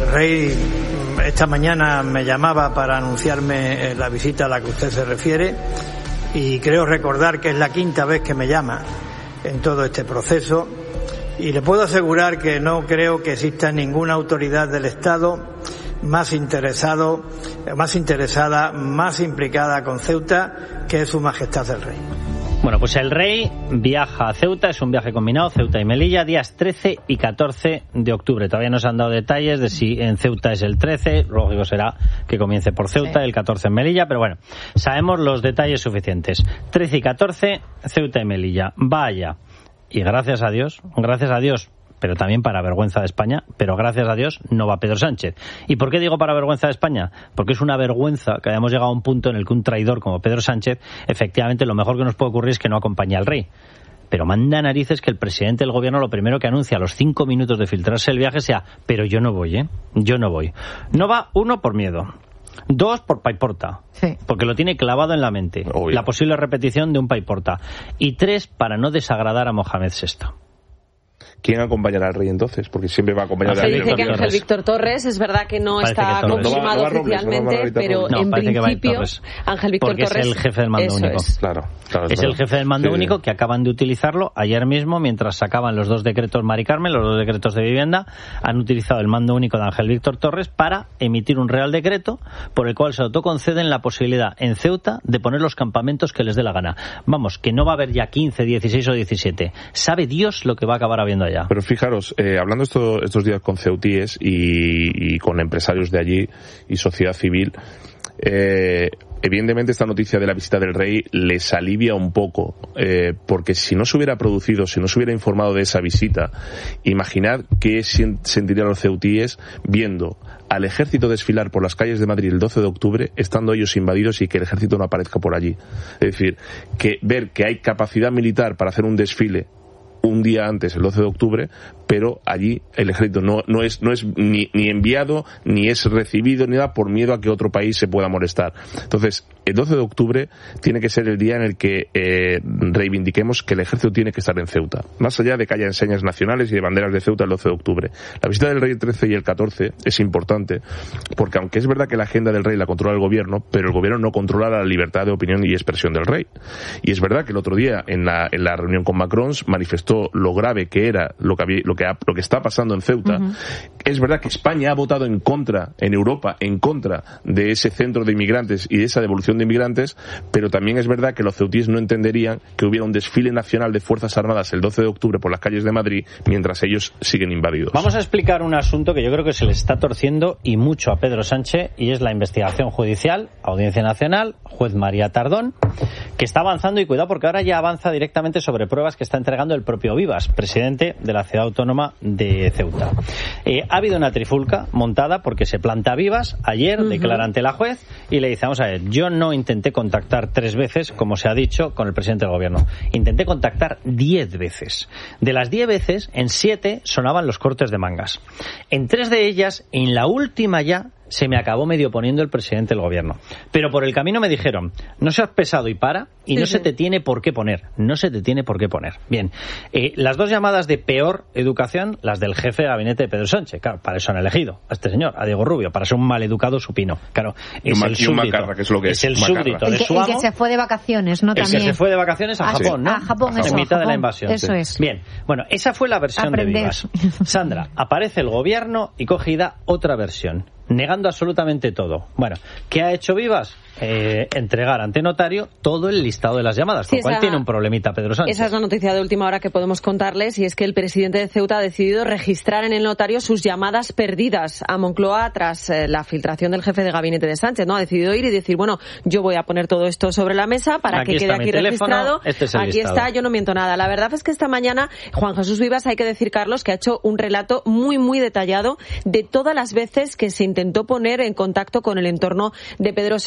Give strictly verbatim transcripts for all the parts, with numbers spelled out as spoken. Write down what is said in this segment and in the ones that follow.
rey esta mañana me llamaba para anunciarme la visita a la que usted se refiere y creo recordar que es la quinta vez que me llama en todo este proceso y le puedo asegurar que no creo que exista ninguna autoridad del Estado más interesado, más interesada, más implicada con Ceuta que Su Majestad el Rey. Bueno, pues el rey viaja a Ceuta, es un viaje combinado, Ceuta y Melilla, días trece y catorce de octubre. Todavía no se han dado detalles de si en Ceuta es el trece, lógico será que comience por Ceuta, sí. El catorce en Melilla, pero bueno, sabemos los detalles suficientes. trece y catorce, Ceuta y Melilla. Vaya. Y gracias a Dios, gracias a Dios, pero también para vergüenza de España, pero gracias a Dios no va Pedro Sánchez. ¿Y por qué digo para vergüenza de España? Porque es una vergüenza que hayamos llegado a un punto en el que un traidor como Pedro Sánchez, efectivamente lo mejor que nos puede ocurrir es que no acompañe al rey. Pero manda narices que el presidente del gobierno lo primero que anuncia a los cinco minutos de filtrarse el viaje sea, pero yo no voy, ¿eh? Yo no voy. No va, uno, por miedo. Dos, por paiporta, sí. Porque lo tiene clavado en la mente. Obvio. La posible repetición de un paiporta. Y tres, para no desagradar a Mohamed sexto. ¿Quién acompañará al rey entonces? Porque siempre va a acompañar al rey. Se dice que Ángel Víctor Torres, es verdad que no parece está que confirmado no va, no va oficialmente, Robles, no pero no, en principio Ángel Víctor porque Torres es el jefe del mando único. Es, claro, claro, es claro. el jefe del mando sí. único que acaban de utilizarlo ayer mismo mientras sacaban los dos decretos Mari Carmen, los dos decretos de vivienda, han utilizado el mando único de Ángel Víctor Torres para emitir un real decreto por el cual se autoconceden la posibilidad en Ceuta de poner los campamentos que les dé la gana. Vamos, que no va a haber ya quince, dieciséis o diecisiete. Sabe Dios lo que va a acabar habiendo allá. Pero fijaros, Eh, hablando esto, estos días con ceutíes y, y con empresarios de allí y sociedad civil, eh, evidentemente esta noticia de la visita del rey les alivia un poco, eh, porque si no se hubiera producido, si no se hubiera informado de esa visita, imaginad qué sentirían los ceutíes viendo al ejército desfilar por las calles de Madrid el doce de octubre, estando ellos invadidos y que el ejército no aparezca por allí. Es decir, que ver que hay capacidad militar para hacer un desfile un día antes, el doce de octubre, pero allí el ejército no, no es, no es ni, ni enviado, ni es recibido, ni nada, por miedo a que otro país se pueda molestar. Entonces, el doce de octubre tiene que ser el día en el que eh, reivindiquemos que el ejército tiene que estar en Ceuta, más allá de que haya enseñas nacionales y de banderas de Ceuta el doce de octubre. La visita del rey el trece y el catorce es importante, porque aunque es verdad que la agenda del rey la controla el gobierno, pero el gobierno no controla la libertad de opinión y expresión del rey. Y es verdad que el otro día, en la, en la reunión con Macron, manifestó lo grave que era lo que, había, lo que, ha, lo que está pasando en Ceuta. Uh-huh. Es verdad que España ha votado en contra, en Europa, en contra de ese centro de inmigrantes y de esa devolución de inmigrantes, pero también es verdad que los ceutíes no entenderían que hubiera un desfile nacional de Fuerzas Armadas el doce de octubre por las calles de Madrid mientras ellos siguen invadidos. Vamos a explicar un asunto que yo creo que se le está torciendo y mucho a Pedro Sánchez, y es la investigación judicial, Audiencia Nacional, juez María Tardón, que está avanzando, y cuidado porque ahora ya avanza directamente sobre pruebas que está entregando el propio Vivas, presidente de la ciudad autónoma de Ceuta. Eh, ha habido una trifulca montada porque se planta Vivas, ayer uh-huh. declara ante la juez y le dice, vamos a ver, yo no intenté contactar tres veces, como se ha dicho, con el presidente del gobierno. Intenté contactar diez veces. De las diez veces, en siete sonaban los cortes de mangas. En tres de ellas, en la última ya, se me acabó medio poniendo el presidente del gobierno. Pero por el camino me dijeron, no seas pesado y para, y no sí, se sí. te tiene por qué poner. No se te tiene por qué poner. Bien, eh, las dos llamadas de peor educación, las del jefe de gabinete de Pedro Sánchez. Claro, para eso han elegido a este señor, a Diego Rubio, para ser un maleducado supino. Claro, es un, el súbdito, macarra, que es, lo que es, es el súbdito de el que, su amo. El que se fue de vacaciones, ¿no? El También. que se fue de vacaciones a ah, Japón, sí. ¿no? A Japón, eso, en mitad Japón. de la invasión. Eso sí. es. Bien, bueno, esa fue la versión Aprender. de Vivas. Sandra, aparece el gobierno y cogida otra versión, negando absolutamente todo. Bueno, ¿qué ha hecho Vivas? Eh, entregar ante notario todo el listado de las llamadas, sí, con lo cual esa, tiene un problemita Pedro Sánchez. Esa es la noticia de última hora que podemos contarles, y es que el presidente de Ceuta ha decidido registrar en el notario sus llamadas perdidas a Moncloa tras eh, la filtración del jefe de gabinete de Sánchez, ¿no? Ha decidido ir y decir, bueno, yo voy a poner todo esto sobre la mesa para aquí que quede aquí registrado. Este es el aquí listado. Está, yo no miento nada. La verdad es que esta mañana Juan Jesús Vivas, hay que decir, Carlos, que ha hecho un relato muy, muy detallado de todas las veces que se intentó poner en contacto con el entorno de Pedro Sánchez para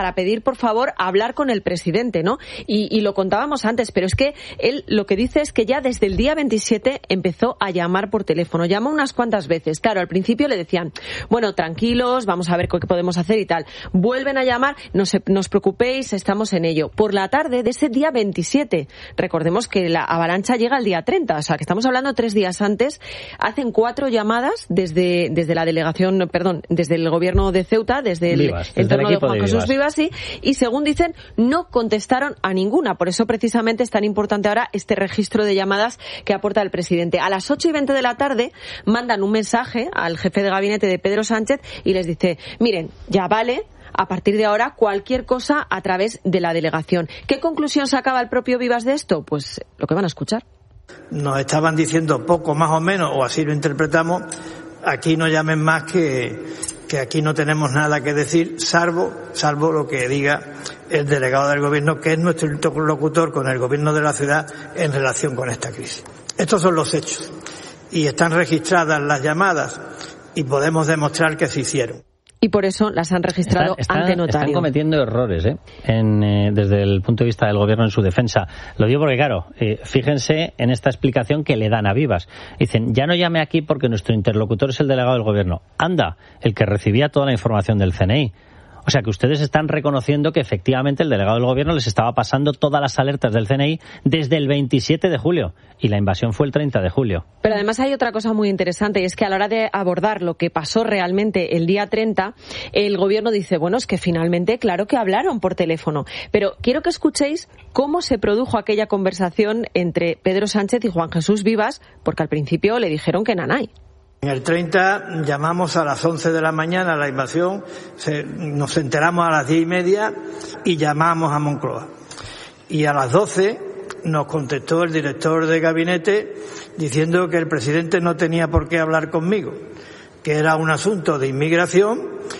para pedir, por favor, hablar con el presidente, ¿no? Y, y lo contábamos antes, pero es que él lo que dice es que ya desde el día veintisiete empezó a llamar por teléfono. Llamó unas cuantas veces. Claro, al principio le decían, bueno, tranquilos, vamos a ver qué podemos hacer y tal. Vuelven a llamar, no se, no os preocupéis, estamos en ello. Por la tarde de ese día veintisiete, recordemos que la avalancha llega el día treinta, o sea, que estamos hablando tres días antes, hacen cuatro llamadas desde, desde la delegación, perdón, desde el gobierno de Ceuta, desde el Vivas, entorno desde el de Juan de Jesús Vivas, Vivas sí, y según dicen, no contestaron a ninguna. Por eso precisamente es tan importante ahora este registro de llamadas que aporta el presidente. A las ocho y veinte de la tarde mandan un mensaje al jefe de gabinete de Pedro Sánchez y les dice, miren, ya vale, a partir de ahora cualquier cosa a través de la delegación. ¿Qué conclusión sacaba el propio Vivas de esto? Pues lo que van a escuchar. Nos estaban diciendo poco más o menos, o así lo interpretamos, aquí no llamen más que, que aquí no tenemos nada que decir, salvo, salvo lo que diga el delegado del gobierno, que es nuestro interlocutor con el gobierno de la ciudad en relación con esta crisis. Estos son los hechos. Y están registradas las llamadas y podemos demostrar que se hicieron. Y por eso las han registrado están, están, ante notario. Están cometiendo errores ¿eh? En, eh, desde el punto de vista del gobierno en su defensa. Lo digo porque, claro, eh, fíjense en esta explicación que le dan a Vivas. Dicen, ya no llame aquí porque nuestro interlocutor es el delegado del gobierno. Anda, el que recibía toda la información del C N I. O sea que ustedes están reconociendo que efectivamente el delegado del gobierno les estaba pasando todas las alertas del C N I desde el veintisiete de julio y la invasión fue el treinta de julio. Pero además hay otra cosa muy interesante y es que a la hora de abordar lo que pasó realmente el día treinta, el gobierno dice, bueno, es que finalmente claro que hablaron por teléfono. Pero quiero que escuchéis cómo se produjo aquella conversación entre Pedro Sánchez y Juan Jesús Vivas, porque al principio le dijeron que nanay. En el treinta llamamos a las once de la mañana a la invasión, se, nos enteramos a las diez y media y llamamos a Moncloa. Y a las doce nos contestó el director de gabinete diciendo que el presidente no tenía por qué hablar conmigo, que era un asunto de inmigración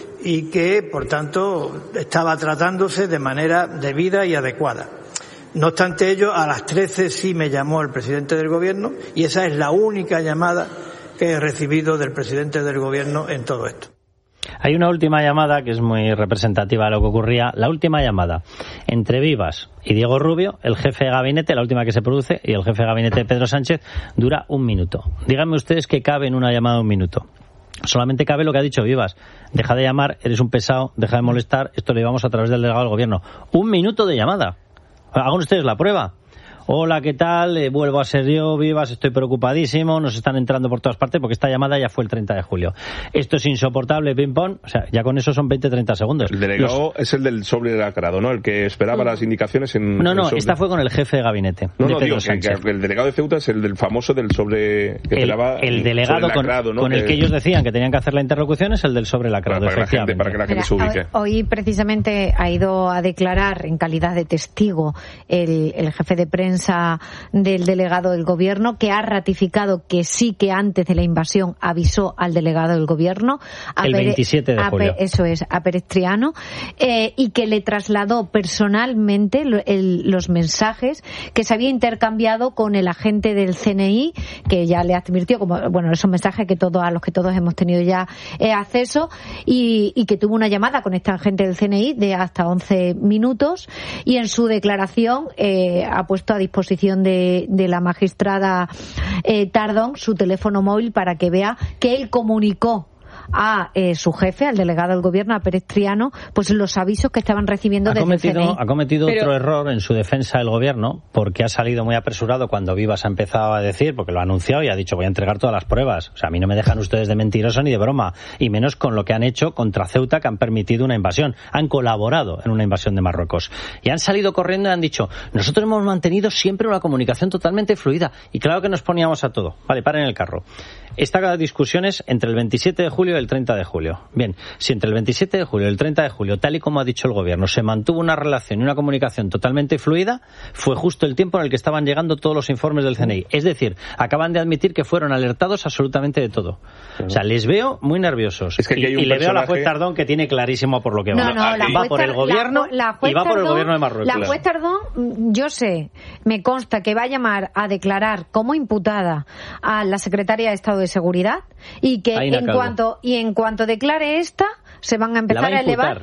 y que, por tanto, estaba tratándose de manera debida y adecuada. No obstante ello, a las trece sí me llamó el presidente del gobierno y esa es la única llamada que he recibido del presidente del gobierno en todo esto. Hay una última llamada que es muy representativa de lo que ocurría. La última llamada entre Vivas y Diego Rubio, el jefe de gabinete, la última que se produce, y el jefe de gabinete de Pedro Sánchez, dura un minuto. Díganme ustedes qué cabe en una llamada de un minuto. Solamente cabe lo que ha dicho Vivas. Deja de llamar, eres un pesado, deja de molestar, esto lo llevamos a través del delegado del gobierno. Un minuto de llamada. Hagan ustedes la prueba. Hola, ¿qué tal? Eh, vuelvo a ser yo, Vivas, estoy preocupadísimo, nos están entrando por todas partes porque esta llamada ya fue el treinta de julio. Esto es insoportable, ping pong, o sea, ya con eso son veinte a treinta segundos. El delegado Los... es el del sobre lacrado, ¿no? El que esperaba no. las indicaciones en... No, no, esta fue con el jefe de gabinete, no, de no, Pedro digo, Sánchez. Que el delegado de Ceuta es el del famoso del sobre... que el, esperaba el delegado sobre lacrado, con, ¿no? con que... el que ellos decían que tenían que hacer la interlocución es el del sobre lacrado, para, para efectivamente. Que la gente, para que la gente Mira, se ubique. Hoy precisamente ha ido a declarar en calidad de testigo el, el jefe de prensa del delegado del gobierno, que ha ratificado que sí que antes de la invasión avisó al delegado del gobierno. El Pere, veintisiete de julio. A, eso es, a Perestriano, eh, y que le trasladó personalmente lo, el, los mensajes que se había intercambiado con el agente del C N I, que ya le advirtió, como bueno, esos mensajes que todos a los que todos hemos tenido ya eh, acceso, y, y que tuvo una llamada con este agente del C N I de hasta once minutos, y en su declaración eh, ha puesto a disposición de, de la magistrada eh, Tardón su teléfono móvil para que vea que él comunicó a eh, su jefe, al delegado del gobierno, a Perestriano, pues los avisos que estaban recibiendo desde el C N I. Ha cometido Pero... otro error en su defensa el gobierno, porque ha salido muy apresurado cuando Vivas ha empezado a decir, porque lo ha anunciado y ha dicho voy a entregar todas las pruebas. O sea, a mí no me dejan ustedes de mentiroso ni de broma, y menos con lo que han hecho contra Ceuta, que han permitido una invasión. Han colaborado en una invasión de Marruecos. Y han salido corriendo y han dicho, nosotros hemos mantenido siempre una comunicación totalmente fluida. Y claro que nos poníamos a todo. Vale, paren el carro. Esta discusión es entre el veintisiete de julio y el treinta de julio. Bien, si entre el veintisiete de julio y el treinta de julio, tal y como ha dicho el gobierno, se mantuvo una relación y una comunicación totalmente fluida, fue justo el tiempo en el que estaban llegando todos los informes del C N I. Es decir, acaban de admitir que fueron alertados absolutamente de todo. O sea, les veo muy nerviosos. Es que y, y le veo a la juez Tardón que tiene clarísimo por lo que va. No, no, la va por el gobierno la, la juez y va Tardón, por el gobierno de Marruecos. La juez Tardón, yo sé, me consta que va a llamar a declarar como imputada a la secretaria de Estado de Seguridad, y que en cuanto y en cuanto declare esta se van a empezar a, a elevar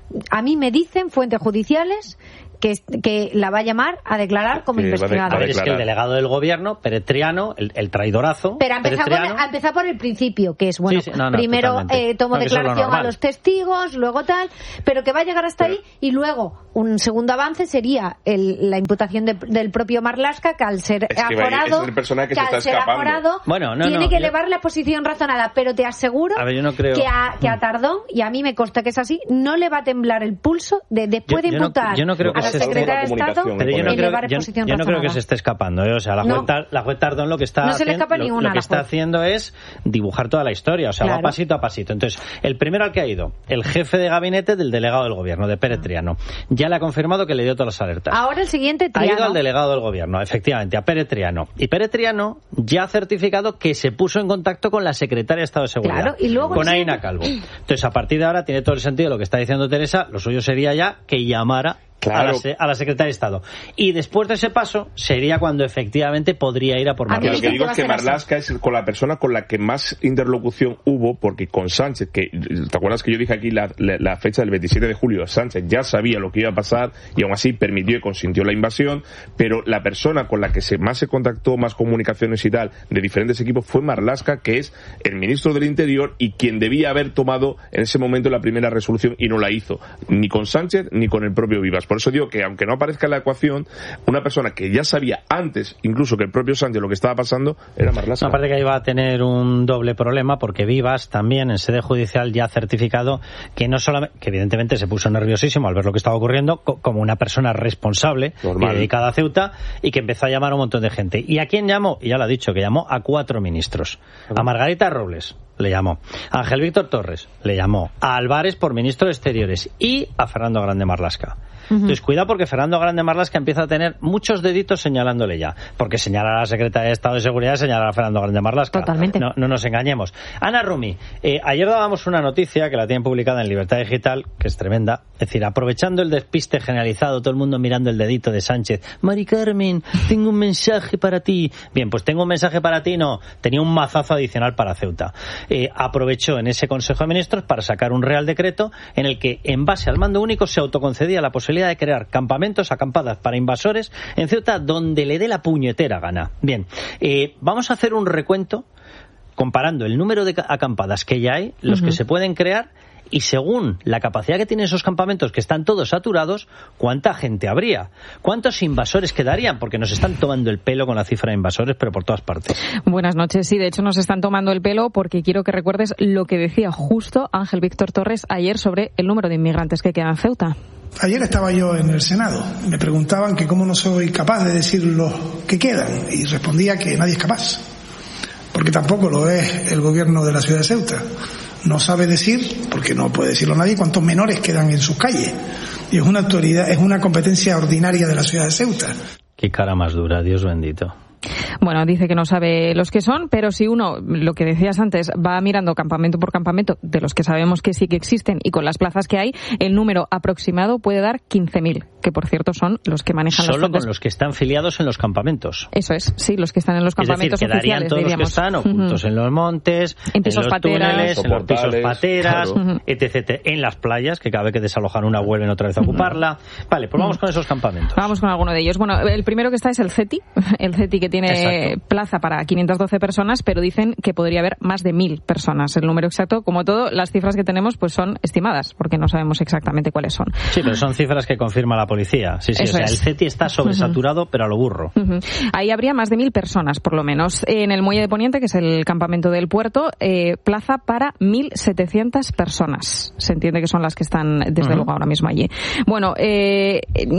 A mí me dicen fuentes judiciales que, que la va a llamar a declarar como que investigada. A ver, es que el delegado del gobierno, Peretriano, el, el traidorazo... Pero a empezar, por, a empezar por el principio, que es, bueno, sí, sí, no, no, primero eh, tomo no, declaración a los testigos, luego tal, pero que va a llegar hasta pero, ahí, y luego un segundo avance sería el, la imputación de, del propio Marlaska, que al ser es que aforado, es el personaje que, que se al está ser escapando. aforado, bueno, no, tiene no, que yo... elevar la posición razonada, pero te aseguro a ver, yo no creo... que, a, que a Tardón, y a mí me consta que es así, no le va a temblar el pulso de después yo, de imputar yo no, yo no creo a la secretaria de Estado. Pero yo no, creo, yo, yo no creo que se esté escapando, ¿eh? O sea, la juez, no. la juez Tardón lo que está, no haciendo, lo, lo que está haciendo es dibujar toda la historia, o sea, claro. va pasito a pasito. Entonces, el primero al que ha ido, el jefe de gabinete del delegado del gobierno, de Pérez Triano, ya le ha confirmado que le dio todas las alertas. Ahora el siguiente, Triano. Ha ido al delegado del gobierno, efectivamente, a Pérez Triano. Y Pérez Triano ya ha certificado que se puso en contacto con la secretaria de Estado de Seguridad, claro, y luego con Aina Calvo. Entonces, a partir de ahora tiene todo el sentido lo que está diciendo Teresa, lo suyo sería ya que llamara Claro. A, la, a la secretaria de Estado. Y después de ese paso sería cuando efectivamente podría ir a por Marlaska. Lo que digo es que Marlaska es con la persona con la que más interlocución hubo, porque con Sánchez, que ¿te acuerdas que yo dije aquí la, la, la fecha del veintisiete de julio? Sánchez ya sabía lo que iba a pasar y aún así permitió y consintió la invasión, pero la persona con la que se, más se contactó, más comunicaciones y tal, de diferentes equipos, fue Marlaska, que es el ministro del Interior y quien debía haber tomado en ese momento la primera resolución y no la hizo, ni con Sánchez ni con el propio Vivas. Por eso digo que, aunque no aparezca en la ecuación, una persona que ya sabía antes, incluso que el propio Sánchez, lo que estaba pasando, era Marlaska. No, aparte que iba a tener un doble problema, porque Vivas también en sede judicial ya ha certificado que no solamente, que evidentemente se puso nerviosísimo al ver lo que estaba ocurriendo, co- como una persona responsable y dedicada a Ceuta, y que empezó a llamar a un montón de gente. ¿Y a quién llamó? Y ya lo ha dicho, que llamó a cuatro ministros. A Margarita Robles le llamó, a Ángel Víctor Torres le llamó, a Álvarez por ministro de Exteriores y a Fernando Grande Marlaska. Uh-huh. Entonces, cuidado, porque Fernando Grande Marlaska empieza a tener muchos deditos señalándole ya. Porque señalar a la secretaria de Estado de Seguridad es señalar a Fernando Grande Marlaska. Totalmente. No, no nos engañemos. Ana Rumi, eh, ayer dábamos una noticia que la tienen publicada en Libertad Digital, que es tremenda. Es decir, aprovechando el despiste generalizado, todo el mundo mirando el dedito de Sánchez. Mari Carmen, tengo un mensaje para ti. Bien, pues tengo un mensaje para ti, no. Tenía un mazazo adicional para Ceuta. Eh, aprovechó en ese Consejo de Ministros para sacar un Real Decreto en el que, en base al mando único, se autoconcedía la posibilidad de crear campamentos, acampadas para invasores en Ceuta donde le dé la puñetera gana. Bien, eh, vamos a hacer un recuento comparando el número de acampadas que ya hay, los uh-huh. que se pueden crear, y según la capacidad que tienen esos campamentos, que están todos saturados, ¿cuánta gente habría? ¿Cuántos invasores quedarían? Porque nos están tomando el pelo con la cifra de invasores, pero por todas partes. Buenas noches. Sí, de hecho nos están tomando el pelo porque quiero que recuerdes lo que decía justo Ángel Víctor Torres ayer sobre el número de inmigrantes que quedan en Ceuta. Ayer estaba yo en el Senado. Me preguntaban que cómo no soy capaz de decir los que quedan, y respondía que nadie es capaz, porque tampoco lo es el gobierno de la ciudad de Ceuta. No sabe decir, porque no puede decirlo nadie, cuántos menores quedan en sus calles. Y es una autoridad, es una competencia ordinaria de la ciudad de Ceuta. Qué cara más dura, Dios bendito. Bueno, dice que no sabe los que son, pero si uno, lo que decías antes, va mirando campamento por campamento, de los que sabemos que sí que existen y con las plazas que hay, el número aproximado puede dar quince mil, que por cierto son los que manejan Solo los fondos. Con los que están filiados en los campamentos. Eso es, sí, los que están en los campamentos es decir, quedarían oficiales, todos diríamos. Los que están ocultos uh-huh. en los montes, en, pisos en los pateras, túneles, en los pisos pateras, claro. etcétera, en las playas, que cada vez que desalojan una vuelven otra vez a ocuparla. Uh-huh. Vale, pues vamos uh-huh. con esos campamentos. Vamos con alguno de ellos. Bueno, el primero que está es el CETI, el CETI que tiene Exacto. plaza para quinientas doce personas, pero dicen que podría haber más de mil personas. El número exacto, como todo, las cifras que tenemos pues son estimadas, porque no sabemos exactamente cuáles son. Sí, pero son cifras que confirma la policía. Sí, sí, Eso o sea, es. El CETI está sobresaturado, uh-huh. pero a lo burro. Uh-huh. Ahí habría más de mil personas, por lo menos. En el Muelle de Poniente, que es el campamento del puerto, eh, plaza para mil setecientas personas. Se entiende que son las que están, desde uh-huh. luego, ahora mismo allí. Bueno, eh,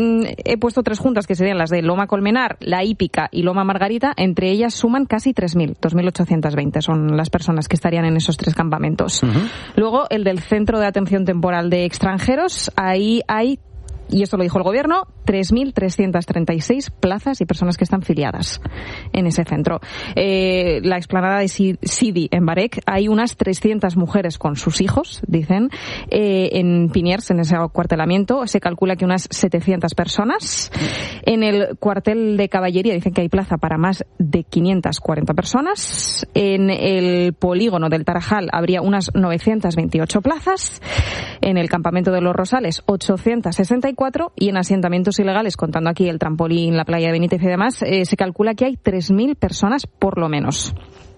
he puesto tres juntas, que serían las de Loma Colmenar, La Hípica y Loma Margarita. Entre ellas suman casi tres mil, dos mil ochocientas veinte son las personas que estarían en esos tres campamentos. Uh-huh. Luego, el del Centro de Atención Temporal de Extranjeros, ahí hay y esto lo dijo el gobierno, tres mil trescientas treinta y seis plazas y personas que están filiadas en ese centro. Eh, la explanada de Sidi en Barec, hay unas trescientas mujeres con sus hijos, dicen. Eh, en Piniers, en ese acuartelamiento, se calcula que unas setecientas personas. En el cuartel de caballería dicen que hay plaza para más de quinientas cuarenta personas. En el polígono del Tarajal habría unas novecientas veintiocho plazas. En el campamento de los Rosales, ochocientas sesenta y cuatro. Y en asentamientos ilegales, contando aquí el trampolín, la playa de Benítez y demás, eh, se calcula que hay tres mil personas por lo menos.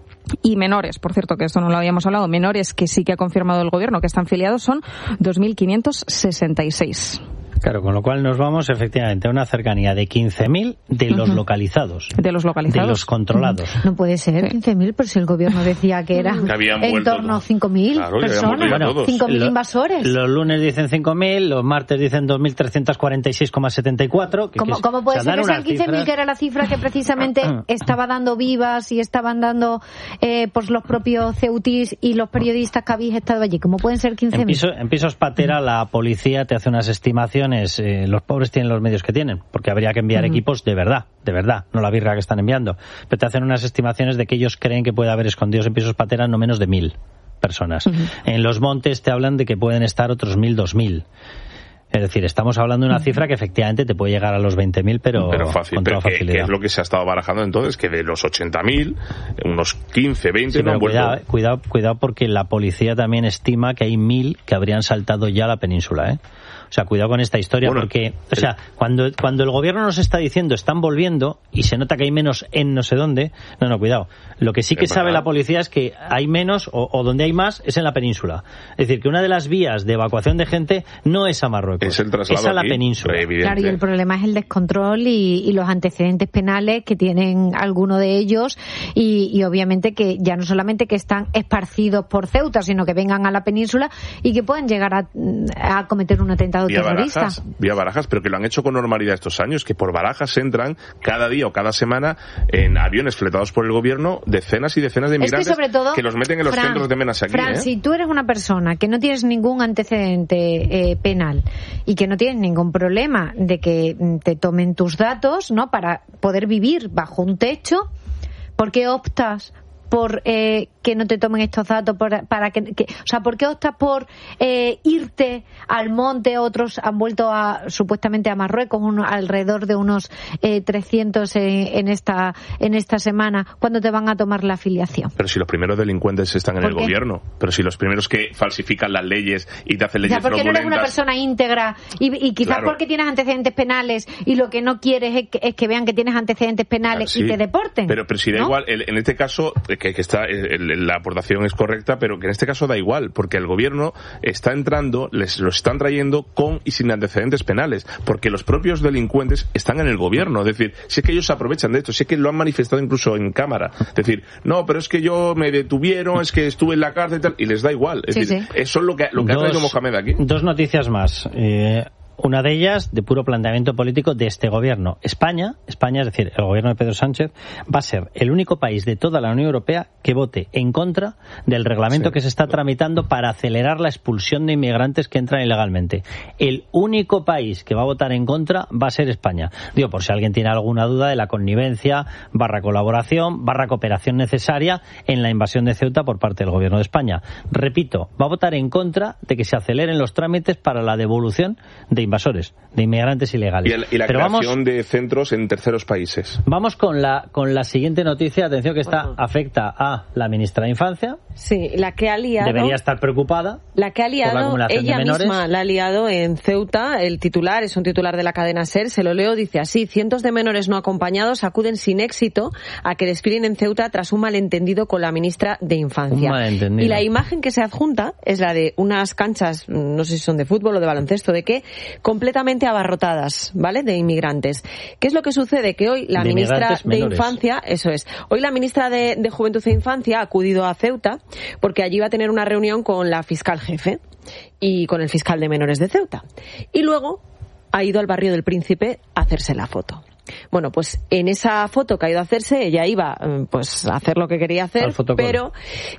Y menores, por cierto, que esto no lo habíamos hablado, menores que sí que ha confirmado el gobierno que están filiados son dos mil quinientos sesenta y seis. Claro, con lo cual nos vamos efectivamente a una cercanía de quince mil de los uh-huh. localizados. De los localizados. De los controlados. No puede ser quince mil, pero si el gobierno decía que eran que en torno a cinco mil claro, personas, bueno, cinco mil invasores. Los lunes dicen cinco mil, los martes dicen dos mil trescientos cuarenta y seis coma setenta y cuatro. Que, ¿Cómo, que, ¿Cómo puede o sea, ser que sean quince mil, cifras... que era la cifra que precisamente estaba dando Vivas y estaban dando eh, pues los propios ceutís y los periodistas que habéis estado allí? ¿Cómo pueden ser quince mil? En, piso, en Pisos Patera la policía te hace unas estimaciones, eh, los pobres tienen los medios que tienen, porque habría que enviar uh-huh. equipos de verdad, de verdad, no la birra que están enviando. Pero te hacen unas estimaciones de que ellos creen que puede haber escondidos en Pisos Patera no menos de mil personas. Uh-huh. En los montes te hablan de que pueden estar otros mil, dos mil. Es decir, estamos hablando de una cifra que efectivamente te puede llegar a los veinte mil, pero, pero fácil, con pero toda que, facilidad. que es lo que se ha estado barajando entonces, que de los ochenta mil, unos quince, veinte sí, no han vuelto. Cuidado, cuidado, cuidado, porque la policía también estima que hay mil que habrían saltado ya la península, ¿eh? O sea, cuidado con esta historia, bueno, porque, o sea, cuando, cuando el gobierno nos está diciendo están volviendo y se nota que hay menos en no sé dónde, no, no, cuidado. Lo que sí que sabe la policía es que hay menos, o, o donde hay más, es en la península. Es decir, que una de las vías de evacuación de gente no es a Marruecos, es, el traslado es a la aquí, península. Claro, y el problema es el descontrol y, y los antecedentes penales que tienen algunos de ellos y, y obviamente que ya no solamente que están esparcidos por Ceuta, sino que vengan a la península y que puedan llegar a, a cometer un atentado vía terrorista. Barajas, vía Barajas, pero que lo han hecho con normalidad estos años, que por Barajas entran cada día o cada semana en aviones fletados por el gobierno decenas y decenas de inmigrantes es que, sobre todo, que los meten en los Fran, centros de menas aquí. Fran, ¿eh? si tú eres una persona que no tienes ningún antecedente eh, penal y que no tienes ningún problema de que te tomen tus datos, ¿no?, para poder vivir bajo un techo, ¿por qué optas por eh, que no te tomen estos datos por, para que, que o sea, ¿por qué optas por eh, irte al monte? Otros han vuelto a supuestamente a Marruecos, uno, alrededor de unos eh, trescientos eh, en esta en esta semana, cuando te van a tomar la afiliación. Pero si los primeros delincuentes están en el gobierno, pero si los primeros que falsifican las leyes y te hacen leyes fraudulentas. O sea, porque no eres una persona íntegra y, y quizás claro. porque tienes antecedentes penales y lo que no quieres es que, es que vean que tienes antecedentes penales claro, sí. y te deporten. Pero, pero si da ¿no? igual, el, en este caso que, que está el, la aportación es correcta, pero que en este caso da igual, porque el gobierno está entrando, les lo están trayendo con y sin antecedentes penales, porque los propios delincuentes están en el gobierno. Es decir, si es que ellos se aprovechan de esto, si es que lo han manifestado incluso en cámara. Es decir, no, pero es que yo me detuvieron, es que estuve en la cárcel y tal, y les da igual. Es sí, decir, sí. eso es lo que, lo que dos, ha traído Mohamed aquí. Dos noticias más. Eh... Una de ellas, de puro planteamiento político de este gobierno. España, España, es decir, el gobierno de Pedro Sánchez, va a ser el único país de toda la Unión Europea que vote en contra del reglamento sí. que se está tramitando para acelerar la expulsión de inmigrantes que entran ilegalmente. El único país que va a votar en contra va a ser España. Digo, por si alguien tiene alguna duda de la connivencia, barra colaboración, barra cooperación necesaria en la invasión de Ceuta por parte del gobierno de España. Repito, va a votar en contra de que se aceleren los trámites para la devolución de invasores, de inmigrantes ilegales. Y, el, y la Pero creación vamos, de centros en terceros países. Vamos con la con la siguiente noticia, atención, que esta uh-huh. afecta a la ministra de Infancia. Sí, la que ha liado... Debería estar preocupada. La que ha liado, la ella misma la ha liado en Ceuta. El titular, es un titular de la cadena SER, se lo leo, dice así: cientos de menores no acompañados acuden sin éxito a que desfilen en Ceuta tras un malentendido con la ministra de Infancia. Un malentendido. Y la imagen que se adjunta es la de unas canchas, no sé si son de fútbol o de baloncesto, de qué, completamente abarrotadas, ¿vale?, de inmigrantes. ¿Qué es lo que sucede? Que hoy la de ministra de menores. Infancia, eso es, hoy la ministra de, de Juventud e Infancia ha acudido a Ceuta porque allí va a tener una reunión con la fiscal jefe y con el fiscal de menores de Ceuta. Y luego ha ido al barrio del Príncipe a hacerse la foto. Bueno, pues en esa foto que ha ido a hacerse, ella iba pues a hacer lo que quería hacer, pero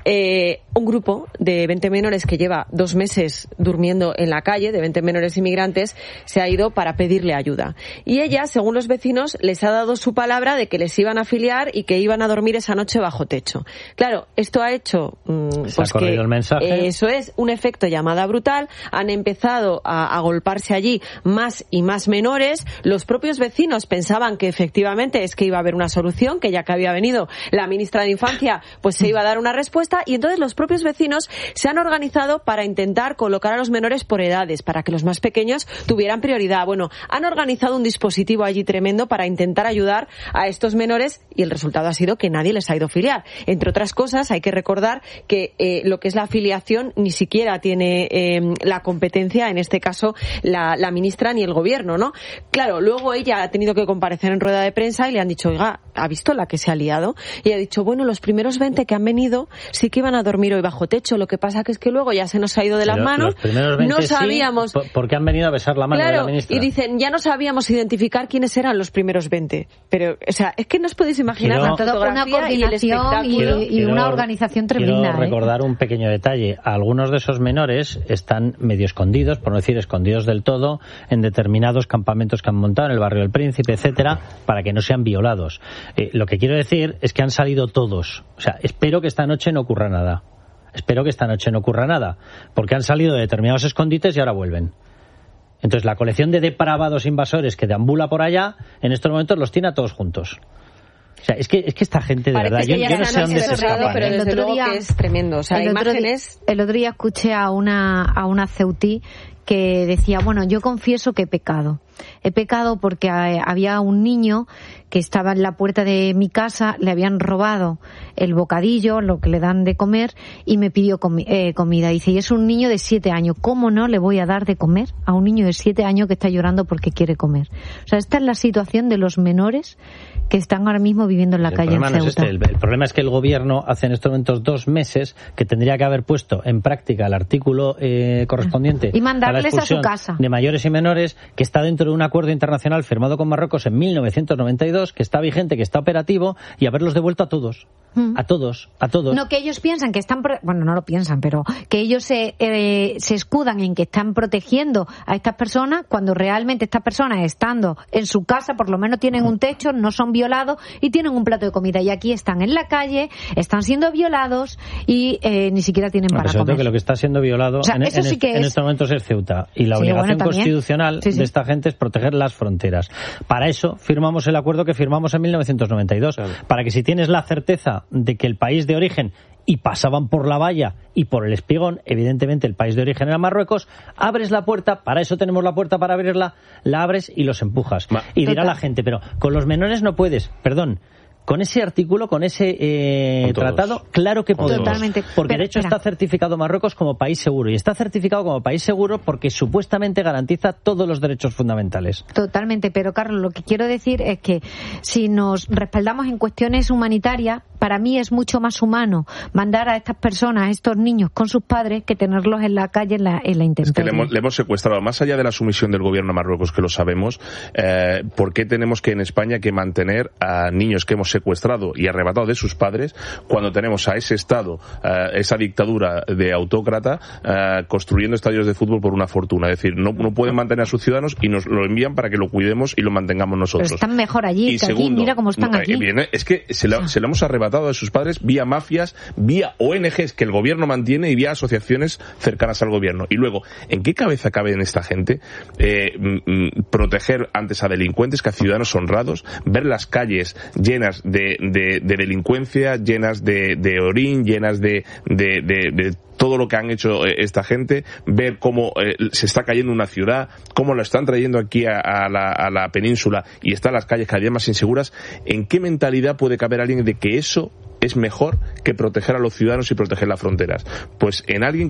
eh, un grupo de veinte menores que lleva dos meses durmiendo en la calle, de veinte menores inmigrantes, se ha ido para pedirle ayuda. Y ella, según los vecinos, les ha dado su palabra de que les iban a afiliar y que iban a dormir esa noche bajo techo. Claro, esto ha hecho mmm, pues que el mensaje. Eh, eso es un efecto llamada brutal. Han empezado a agolparse allí más y más menores. Los propios vecinos pensaban que efectivamente es que iba a haber una solución, que ya que había venido la ministra de Infancia, pues se iba a dar una respuesta, y entonces los propios vecinos se han organizado para intentar colocar a los menores por edades, para que los más pequeños tuvieran prioridad. Bueno, han organizado un dispositivo allí tremendo para intentar ayudar a estos menores, y el resultado ha sido que nadie les ha ido a afiliar. Entre otras cosas, hay que recordar que eh, lo que es la afiliación ni siquiera tiene eh, la competencia, en este caso, la, la ministra ni el gobierno, ¿no? Claro, luego ella ha tenido que comparecer en rueda de prensa y le han dicho, oiga, ¿ha visto la que se ha liado? Y ha dicho, bueno, los primeros veinte que han venido sí que iban a dormir hoy bajo techo, lo que pasa que es que luego ya se nos ha ido de las manos, no sabíamos... Sí, porque han venido a besar la mano claro, de la ministra. Y dicen, ya no sabíamos identificar quiénes eran los primeros veinte. Pero, o sea, es que no os podéis imaginar quiero, la fotografía una coordinación y, el y, y una quiero, organización tremenda. Quiero recordar ¿eh? un pequeño detalle. Algunos de esos menores están medio escondidos, por no decir escondidos del todo, en determinados campamentos que han montado en el barrio del Príncipe, etcétera, para que no sean violados. Eh, lo que quiero decir es que han salido todos. O sea, espero que esta noche no ocurra nada. Espero que esta noche no ocurra nada, porque han salido de determinados escondites y ahora vuelven. Entonces, la colección de depravados invasores que deambula por allá, en estos momentos los tiene a todos juntos. O sea, es que, es que esta gente, de Parece verdad, yo, yo no sé dónde se escapan. Pero desde luego día, que es tremendo. O sea, el, imágenes... otro día, el otro día escuché a una, a una ceutí que decía, bueno, yo confieso que he pecado. He pecado porque había un niño que estaba en la puerta de mi casa, le habían robado el bocadillo, lo que le dan de comer, y me pidió comi- eh, comida. Dice, y es un niño de siete años, ¿cómo no le voy a dar de comer a un niño de siete años que está llorando porque quiere comer? O sea, esta es la situación de los menores que están ahora mismo viviendo en la el calle en Ceuta. No es este. el, el problema es que el gobierno hace en estos momentos dos meses que tendría que haber puesto en práctica el artículo eh, correspondiente y mandarles a, la a su casa de mayores y menores, que está dentro de un acuerdo internacional firmado con Marruecos en mil novecientos noventa y dos, que está vigente, que está operativo, y haberlos devuelto a todos. A todos, a todos. No, que ellos piensan que están, pro- bueno, no lo piensan, pero que ellos se, eh, se escudan en que están protegiendo a estas personas, cuando realmente estas personas, estando en su casa, por lo menos tienen un techo, no son violados y tienen un plato de comida. Y aquí están en la calle, están siendo violados y eh, ni siquiera tienen no, para sobre comer. todo que lo que está siendo violado, o sea, en, en, sí que en es... estos momentos es Ceuta. Y la sí, obligación bueno, constitucional sí, sí. de esta gente es proteger las fronteras. Para eso firmamos el acuerdo que firmamos en mil novecientos noventa y dos. Claro. Para que, si tienes la certeza de que el país de origen, y pasaban por la valla y por el espigón, evidentemente el país de origen era Marruecos, abres la puerta, para eso tenemos la puerta para abrirla, la abres y los empujas. Ma, y dirá total. La gente, pero con los menores no puedes, perdón. Con ese artículo, con ese eh, con tratado, claro que podemos. Totalmente. Porque pero, de hecho espera. Está certificado Marruecos como país seguro. Y está certificado como país seguro porque supuestamente garantiza todos los derechos fundamentales. Totalmente. Pero, Carlos, lo que quiero decir es que si nos respaldamos en cuestiones humanitarias, para mí es mucho más humano mandar a estas personas, a estos niños con sus padres, que tenerlos en la calle, en la, en la intemperie. Es que le hemos, le hemos secuestrado. Más allá de la sumisión del gobierno de Marruecos, que lo sabemos, eh, ¿por qué tenemos que en España que mantener a niños que hemos secuestrado y arrebatado de sus padres cuando tenemos a ese Estado, uh, esa dictadura de autócrata uh, construyendo estadios de fútbol por una fortuna? Es decir, no, no pueden mantener a sus ciudadanos y nos lo envían para que lo cuidemos y lo mantengamos nosotros. Pero están mejor allí, y que segundo, aquí, mira cómo están no, aquí. Viene, es que se lo, se lo hemos arrebatado de sus padres vía mafias, vía O N Ges que el gobierno mantiene y vía asociaciones cercanas al gobierno. Y luego, ¿en qué cabeza cabe en esta gente eh, m- proteger antes a delincuentes que a ciudadanos honrados, ver las calles llenas de De, de delincuencia, llenas de, de orín, llenas de, de, de, de todo lo que han hecho esta gente, ver cómo eh, se está cayendo una ciudad, cómo lo están trayendo aquí a, a, la, a la península y están las calles cada día más inseguras? ¿En qué mentalidad puede caber alguien de que eso es mejor que proteger a los ciudadanos y proteger las fronteras? Pues en alguien que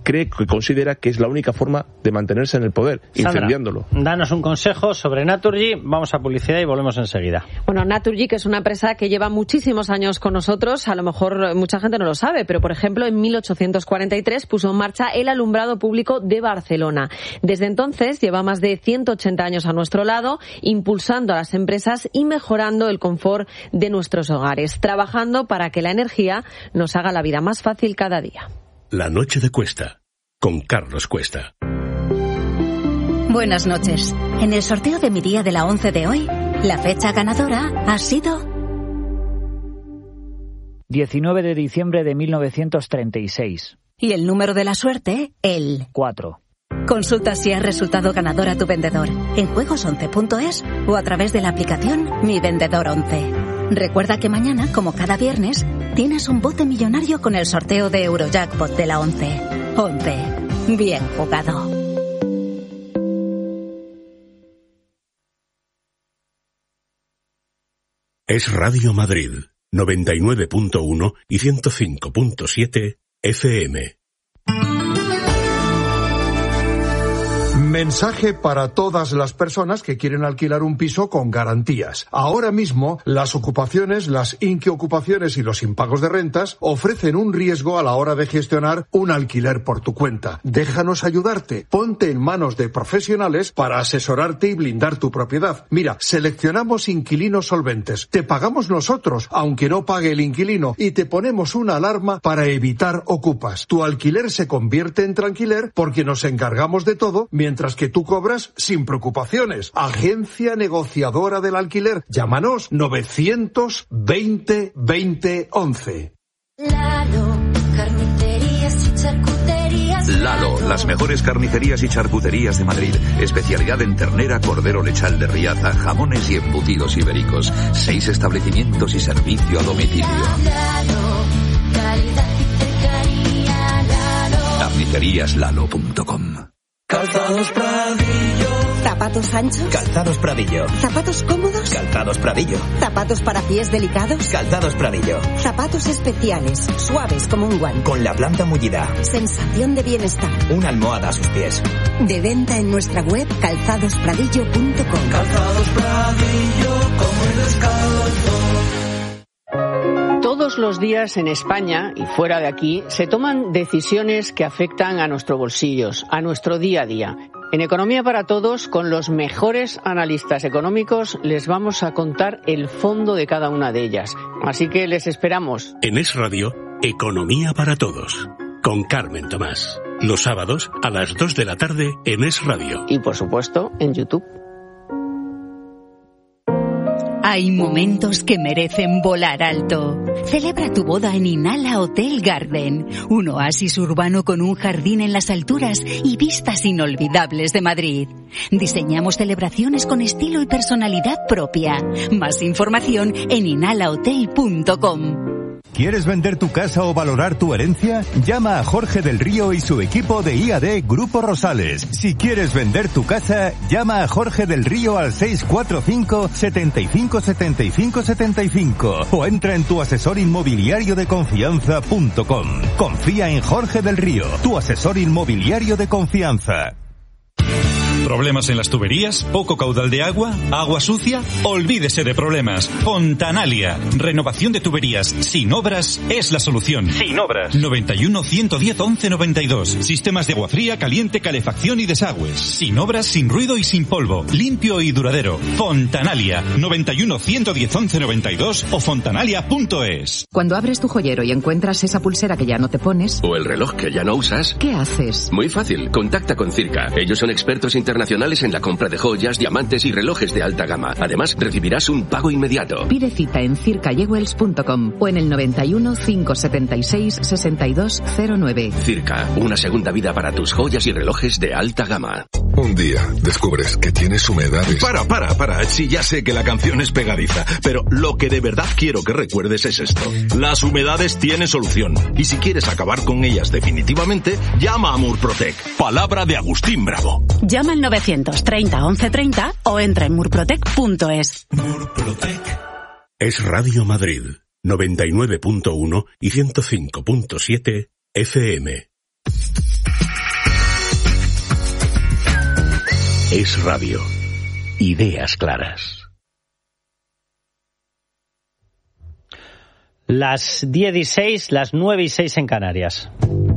cree, que considera que es la única forma de mantenerse en el poder, Sandra, incendiándolo. Danos un consejo sobre Naturgy, vamos a publicidad y volvemos enseguida. Bueno, Naturgy, que es una empresa que lleva muchísimos años con nosotros, a lo mejor mucha gente no lo sabe, pero por ejemplo en mil ochocientos cuarenta y tres puso en marcha el alumbrado público de Barcelona. Desde entonces lleva más de ciento ochenta años a nuestro lado, impulsando a las empresas y mejorando el confort de nuestros hogares, trabajando para que la energía nos haga la vida más fácil cada día. La noche de Cuesta, con Carlos Cuesta. Buenas noches. En el sorteo de mi día de la once de hoy, la fecha ganadora ha sido diecinueve de diciembre de mil novecientos treinta y seis. Y el número de la suerte, el cuatro. Consulta si has resultado ganador a tu vendedor en juegos once punto es o a través de la aplicación Mi Vendedor once. Recuerda que mañana, como cada viernes, tienes un bote millonario con el sorteo de Eurojackpot de la once. once. Bien jugado. Es Radio Madrid, noventa y nueve punto uno y ciento cinco punto siete F M. Mensaje para todas las personas que quieren alquilar un piso con garantías. Ahora mismo, las ocupaciones, las inquiocupaciones y los impagos de rentas ofrecen un riesgo a la hora de gestionar un alquiler por tu cuenta. Déjanos ayudarte. Ponte en manos de profesionales para asesorarte y blindar tu propiedad. Mira, seleccionamos inquilinos solventes. Te pagamos nosotros, aunque no pague el inquilino, y te ponemos una alarma para evitar ocupas. Tu alquiler se convierte en tranquiler porque nos encargamos de todo, mientras que tú cobras sin preocupaciones. Agencia negociadora del alquiler. Llámanos novecientos veinte veinte once. Lalo, carnicerías y charcuterías. Lalo, las mejores carnicerías y charcuterías de Madrid. Especialidad en ternera, cordero lechal de Riaza, jamones y embutidos ibéricos. Seis establecimientos y servicio a domicilio. Lalo, calidad y cercanía. Lalo. carnicerías lalo punto com. Calzados Pradillo. ¿Zapatos anchos? Calzados Pradillo. ¿Zapatos cómodos? Calzados Pradillo. ¿Zapatos para pies delicados? Calzados Pradillo. Zapatos especiales, suaves como un guante. Con la planta mullida. Sensación de bienestar. Una almohada a sus pies. De venta en nuestra web calzados pradillo punto com. Calzados Pradillo, como el descalzo. Todos los días en España y fuera de aquí se toman decisiones que afectan a nuestros bolsillos, a nuestro día a día. En Economía para Todos, con los mejores analistas económicos, les vamos a contar el fondo de cada una de ellas. Así que les esperamos. En Es Radio, Economía para Todos, con Carmen Tomás. Los sábados a las dos de la tarde en Es Radio. Y por supuesto, en YouTube. Hay momentos que merecen volar alto. Celebra tu boda en Inala Hotel Garden, un oasis urbano con un jardín en las alturas y vistas inolvidables de Madrid. Diseñamos celebraciones con estilo y personalidad propia. Más información en inala hotel punto com. ¿Quieres vender tu casa o valorar tu herencia? Llama a Jorge del Río y su equipo de I A D Grupo Rosales. Si quieres vender tu casa, llama a Jorge del Río al seis cuatro cinco, setenta y cinco, setenta y cinco, setenta y cinco o entra en tu asesor inmobiliario de confianza punto com. Confía en Jorge del Río, tu asesor inmobiliario de confianza. ¿Problemas en las tuberías? ¿Poco caudal de agua? ¿Agua sucia? Olvídese de problemas. Fontanalia. Renovación de tuberías sin obras es la solución. Sin obras. noventa y uno, ciento diez, once noventa y dos. Sistemas de agua fría, caliente, calefacción y desagües. Sin obras, sin ruido y sin polvo. Limpio y duradero. Fontanalia. noventa y uno, ciento diez, once noventa y dos o fontanalia punto es. Cuando abres tu joyero y encuentras esa pulsera que ya no te pones... o el reloj que ya no usas... ¿qué haces? Muy fácil. Contacta con Circa. Ellos son expertos internacionales en la compra de joyas, diamantes y relojes de alta gama. Además, recibirás un pago inmediato. Pide cita en circa jewels punto com o en el noventa y uno, cinco setenta y seis, sesenta y dos cero nueve. Circa, una segunda vida para tus joyas y relojes de alta gama. Un día descubres que tienes humedades. Para, para, para. Sí, ya sé que la canción es pegadiza, pero lo que de verdad quiero que recuerdes es esto. Las humedades tienen solución. Y si quieres acabar con ellas definitivamente, llama a Murprotec. Palabra de Agustín Bravo. Llama al novecientos treinta, once treinta o entra en murprotec punto es. Murprotec. Es Radio Madrid, noventa y nueve punto uno y ciento cinco punto siete F M. Es Radio. Ideas claras. Las diez y seis, las nueve y seis en Canarias.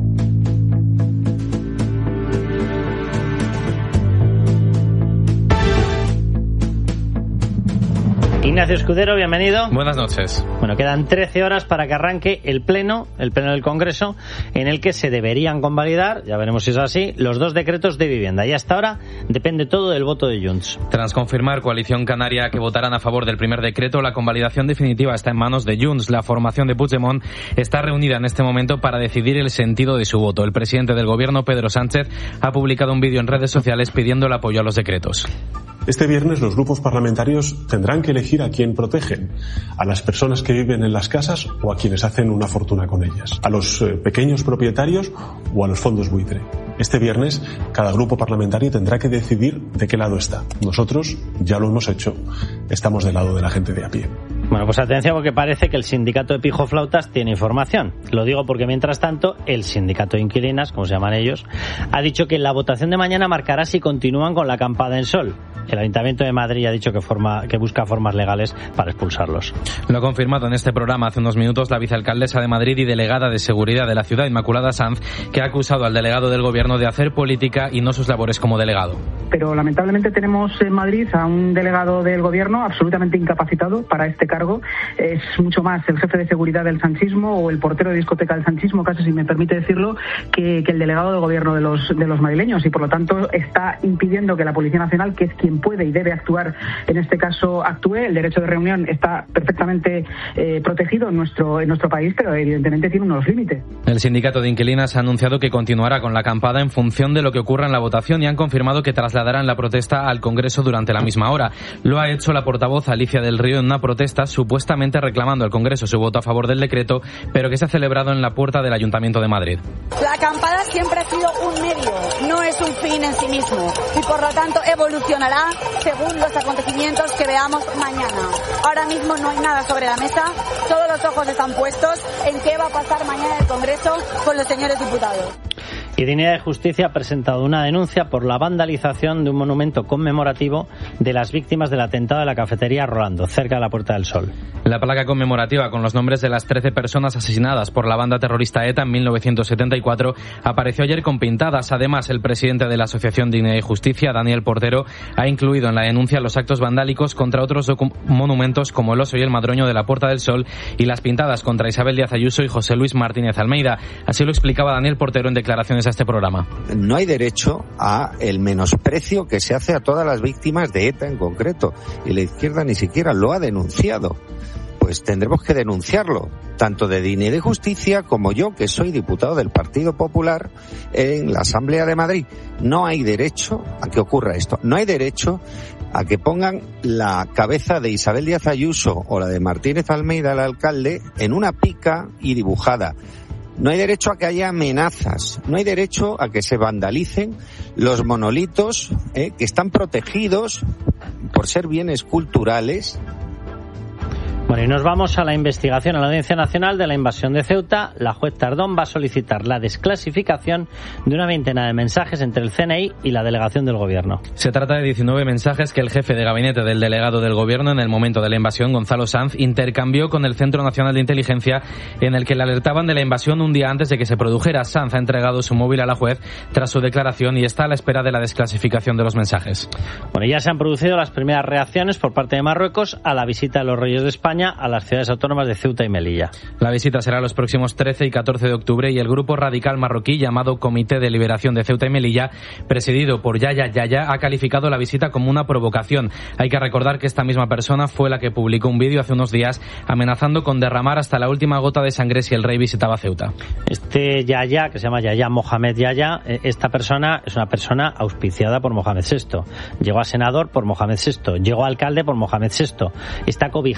Ignacio Escudero, bienvenido. Buenas noches. Bueno, quedan trece horas para que arranque el pleno, el pleno del Congreso, en el que se deberían convalidar, ya veremos si es así, los dos decretos de vivienda. Y hasta ahora depende todo del voto de Junts. Tras confirmar Coalición Canaria que votarán a favor del primer decreto, la convalidación definitiva está en manos de Junts. La formación de Puigdemont está reunida en este momento para decidir el sentido de su voto. El presidente del Gobierno, Pedro Sánchez, ha publicado un vídeo en redes sociales pidiendo el apoyo a los decretos. Este viernes los grupos parlamentarios tendrán que elegir a quién protegen, a las personas que viven en las casas o a quienes hacen una fortuna con ellas, a los eh, pequeños propietarios o a los fondos buitre. Este viernes cada grupo parlamentario tendrá que decidir de qué lado está. Nosotros ya lo hemos hecho, estamos del lado de la gente de a pie. Bueno, pues atención porque parece que el sindicato de pijoflautas tiene información. Lo digo porque mientras tanto el sindicato de inquilinas, como se llaman ellos, ha dicho que la votación de mañana marcará si continúan con la acampada en Sol. El Ayuntamiento de Madrid ha dicho que, forma, que busca formas legales para expulsarlos. Lo ha confirmado en este programa hace unos minutos la vicealcaldesa de Madrid y delegada de Seguridad de la ciudad, Inmaculada Sanz, que ha acusado al delegado del Gobierno de hacer política y no sus labores como delegado. Pero lamentablemente tenemos en Madrid a un delegado del Gobierno absolutamente incapacitado para este cargo. Es mucho más el jefe de seguridad del sanchismo o el portero de discoteca del sanchismo, casi si me permite decirlo, que, que el delegado del Gobierno de los, de los madrileños, y por lo tanto está impidiendo que la Policía Nacional, que es quien puede y debe actuar en este caso, actúe. El derecho de reunión está perfectamente eh, protegido en nuestro, en nuestro país, pero evidentemente tiene unos límites. El sindicato de inquilinas ha anunciado que continuará con la acampada en función de lo que ocurra en la votación y han confirmado que trasladarán la protesta al Congreso durante la misma hora. Lo ha hecho la portavoz Alicia del Río en una protesta supuestamente reclamando al Congreso su voto a favor del decreto, pero que se ha celebrado en la puerta del Ayuntamiento de Madrid. La acampada siempre ha sido un medio, no es un fin en sí mismo, y por lo tanto evolucionará según los acontecimientos que veamos mañana. Ahora mismo no hay nada sobre la mesa, todos los ojos están puestos en qué va a pasar mañana en el Congreso con los señores diputados. Y Dignidad y Justicia ha presentado una denuncia por la vandalización de un monumento conmemorativo de las víctimas del atentado de la cafetería Rolando, cerca de la Puerta del Sol. La placa conmemorativa con los nombres de las trece personas asesinadas por la banda terrorista ETA en mil novecientos setenta y cuatro apareció ayer con pintadas. Además, el presidente de la Asociación Dignidad y Justicia, Daniel Portero, ha incluido en la denuncia los actos vandálicos contra otros monumentos como el Oso y el Madroño de la Puerta del Sol y las pintadas contra Isabel Díaz Ayuso y José Luis Martínez Almeida. Así lo explicaba Daniel Portero en declaraciones a este programa. No hay derecho a el menosprecio que se hace a todas las víctimas de ETA en concreto, y la izquierda ni siquiera lo ha denunciado. Pues tendremos que denunciarlo, tanto de Dignidad y Justicia como yo, que soy diputado del Partido Popular en la Asamblea de Madrid. No hay derecho a que ocurra esto. No hay derecho a que pongan la cabeza de Isabel Díaz Ayuso o la de Martínez Almeida, el alcalde, en una pica y dibujada. No hay derecho a que haya amenazas, no hay derecho a que se vandalicen los monolitos eh, que están protegidos por ser bienes culturales. Bueno, y nos vamos a la investigación a la Audiencia Nacional de la invasión de Ceuta. La juez Tardón va a solicitar la desclasificación de una veintena de mensajes entre el C N I y la delegación del Gobierno. Se trata de diecinueve mensajes que el jefe de gabinete del delegado del Gobierno en el momento de la invasión, Gonzalo Sanz, intercambió con el Centro Nacional de Inteligencia, en el que le alertaban de la invasión un día antes de que se produjera. Sanz ha entregado su móvil a la juez tras su declaración y está a la espera de la desclasificación de los mensajes. Bueno, ya se han producido las primeras reacciones por parte de Marruecos a la visita de los Reyes de España a las ciudades autónomas de Ceuta y Melilla. La visita será los próximos trece y catorce de octubre y el grupo radical marroquí llamado Comité de Liberación de Ceuta y Melilla, presidido por Yaya Yaya, ha calificado la visita como una provocación. Hay que recordar que esta misma persona fue la que publicó un vídeo hace unos días amenazando con derramar hasta la última gota de sangre si el rey visitaba Ceuta. Este Yaya, que se llama Yaya Mohamed Yaya, esta persona es una persona auspiciada por Mohamed sexto. Llegó a senador por Mohamed sexto. Llegó a alcalde por Mohamed sexto. Está cobijado de una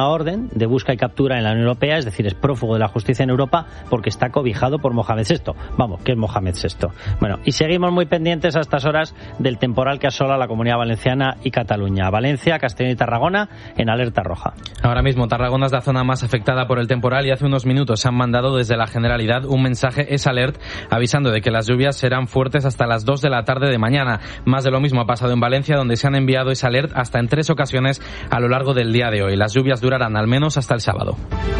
orden de busca y captura en la Unión Europea, es decir, es prófugo de la justicia en Europa porque está cobijado por Mohamed sexto. Vamos, ¿qué es Mohamed sexto? Bueno, y seguimos muy pendientes a estas horas del temporal que asola la Comunidad Valenciana y Cataluña. Valencia, Castellón y Tarragona en alerta roja. Ahora mismo Tarragona es la zona más afectada por el temporal y hace unos minutos se han mandado desde la Generalidad un mensaje es alert avisando de que las lluvias serán fuertes hasta las dos de la tarde de mañana. Más de lo mismo ha pasado en Valencia, donde se han enviado ese alert hasta en tres ocasiones a lo largo del día de hoy. Las lluvias durarán al menos hasta el sábado.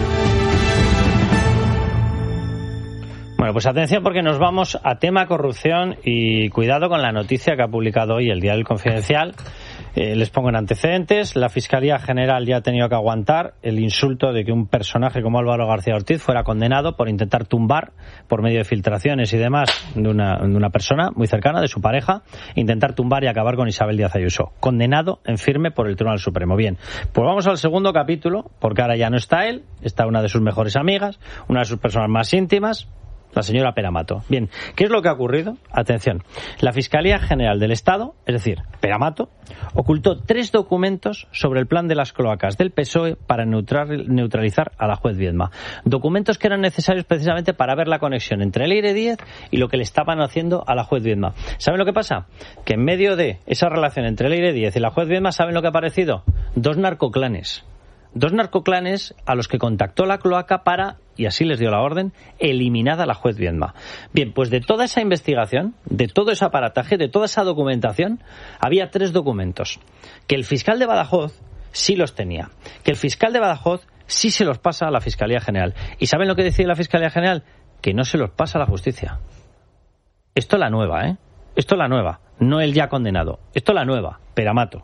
Bueno, pues atención porque nos vamos a tema corrupción y cuidado con la noticia que ha publicado hoy el Diario El Confidencial. Eh, les pongo en antecedentes. La Fiscalía General ya ha tenido que aguantar el insulto de que un personaje como Álvaro García Ortiz fuera condenado por intentar tumbar, por medio de filtraciones y demás, de una, de una persona muy cercana, de su pareja, intentar tumbar y acabar con Isabel Díaz Ayuso. Condenado en firme por el Tribunal Supremo. Bien, pues vamos al segundo capítulo, porque ahora ya no está él, está una de sus mejores amigas, una de sus personas más íntimas, la señora Peramato. Bien, ¿qué es lo que ha ocurrido? Atención, la Fiscalía General del Estado, es decir, Peramato, ocultó tres documentos sobre el plan de las cloacas del P S O E para neutralizar a la juez Viedma. Documentos que eran necesarios precisamente para ver la conexión entre Leire Díez y lo que le estaban haciendo a la juez Viedma. ¿Saben lo que pasa? Que en medio de esa relación entre Leire Díez y la juez Viedma, ¿saben lo que ha aparecido? Dos narcoclanes. Dos narcoclanes a los que contactó la cloaca para, y así les dio la orden, eliminar a la juez Viedma. Bien, pues de toda esa investigación, de todo ese aparataje, de toda esa documentación, había tres documentos. Que el fiscal de Badajoz sí los tenía. Que el fiscal de Badajoz sí se los pasa a la Fiscalía General. ¿Y saben lo que decide la Fiscalía General? Que no se los pasa a la justicia. Esto es la nueva, ¿eh? Esto es la nueva, no el ya condenado. Esto es la nueva, Peramato.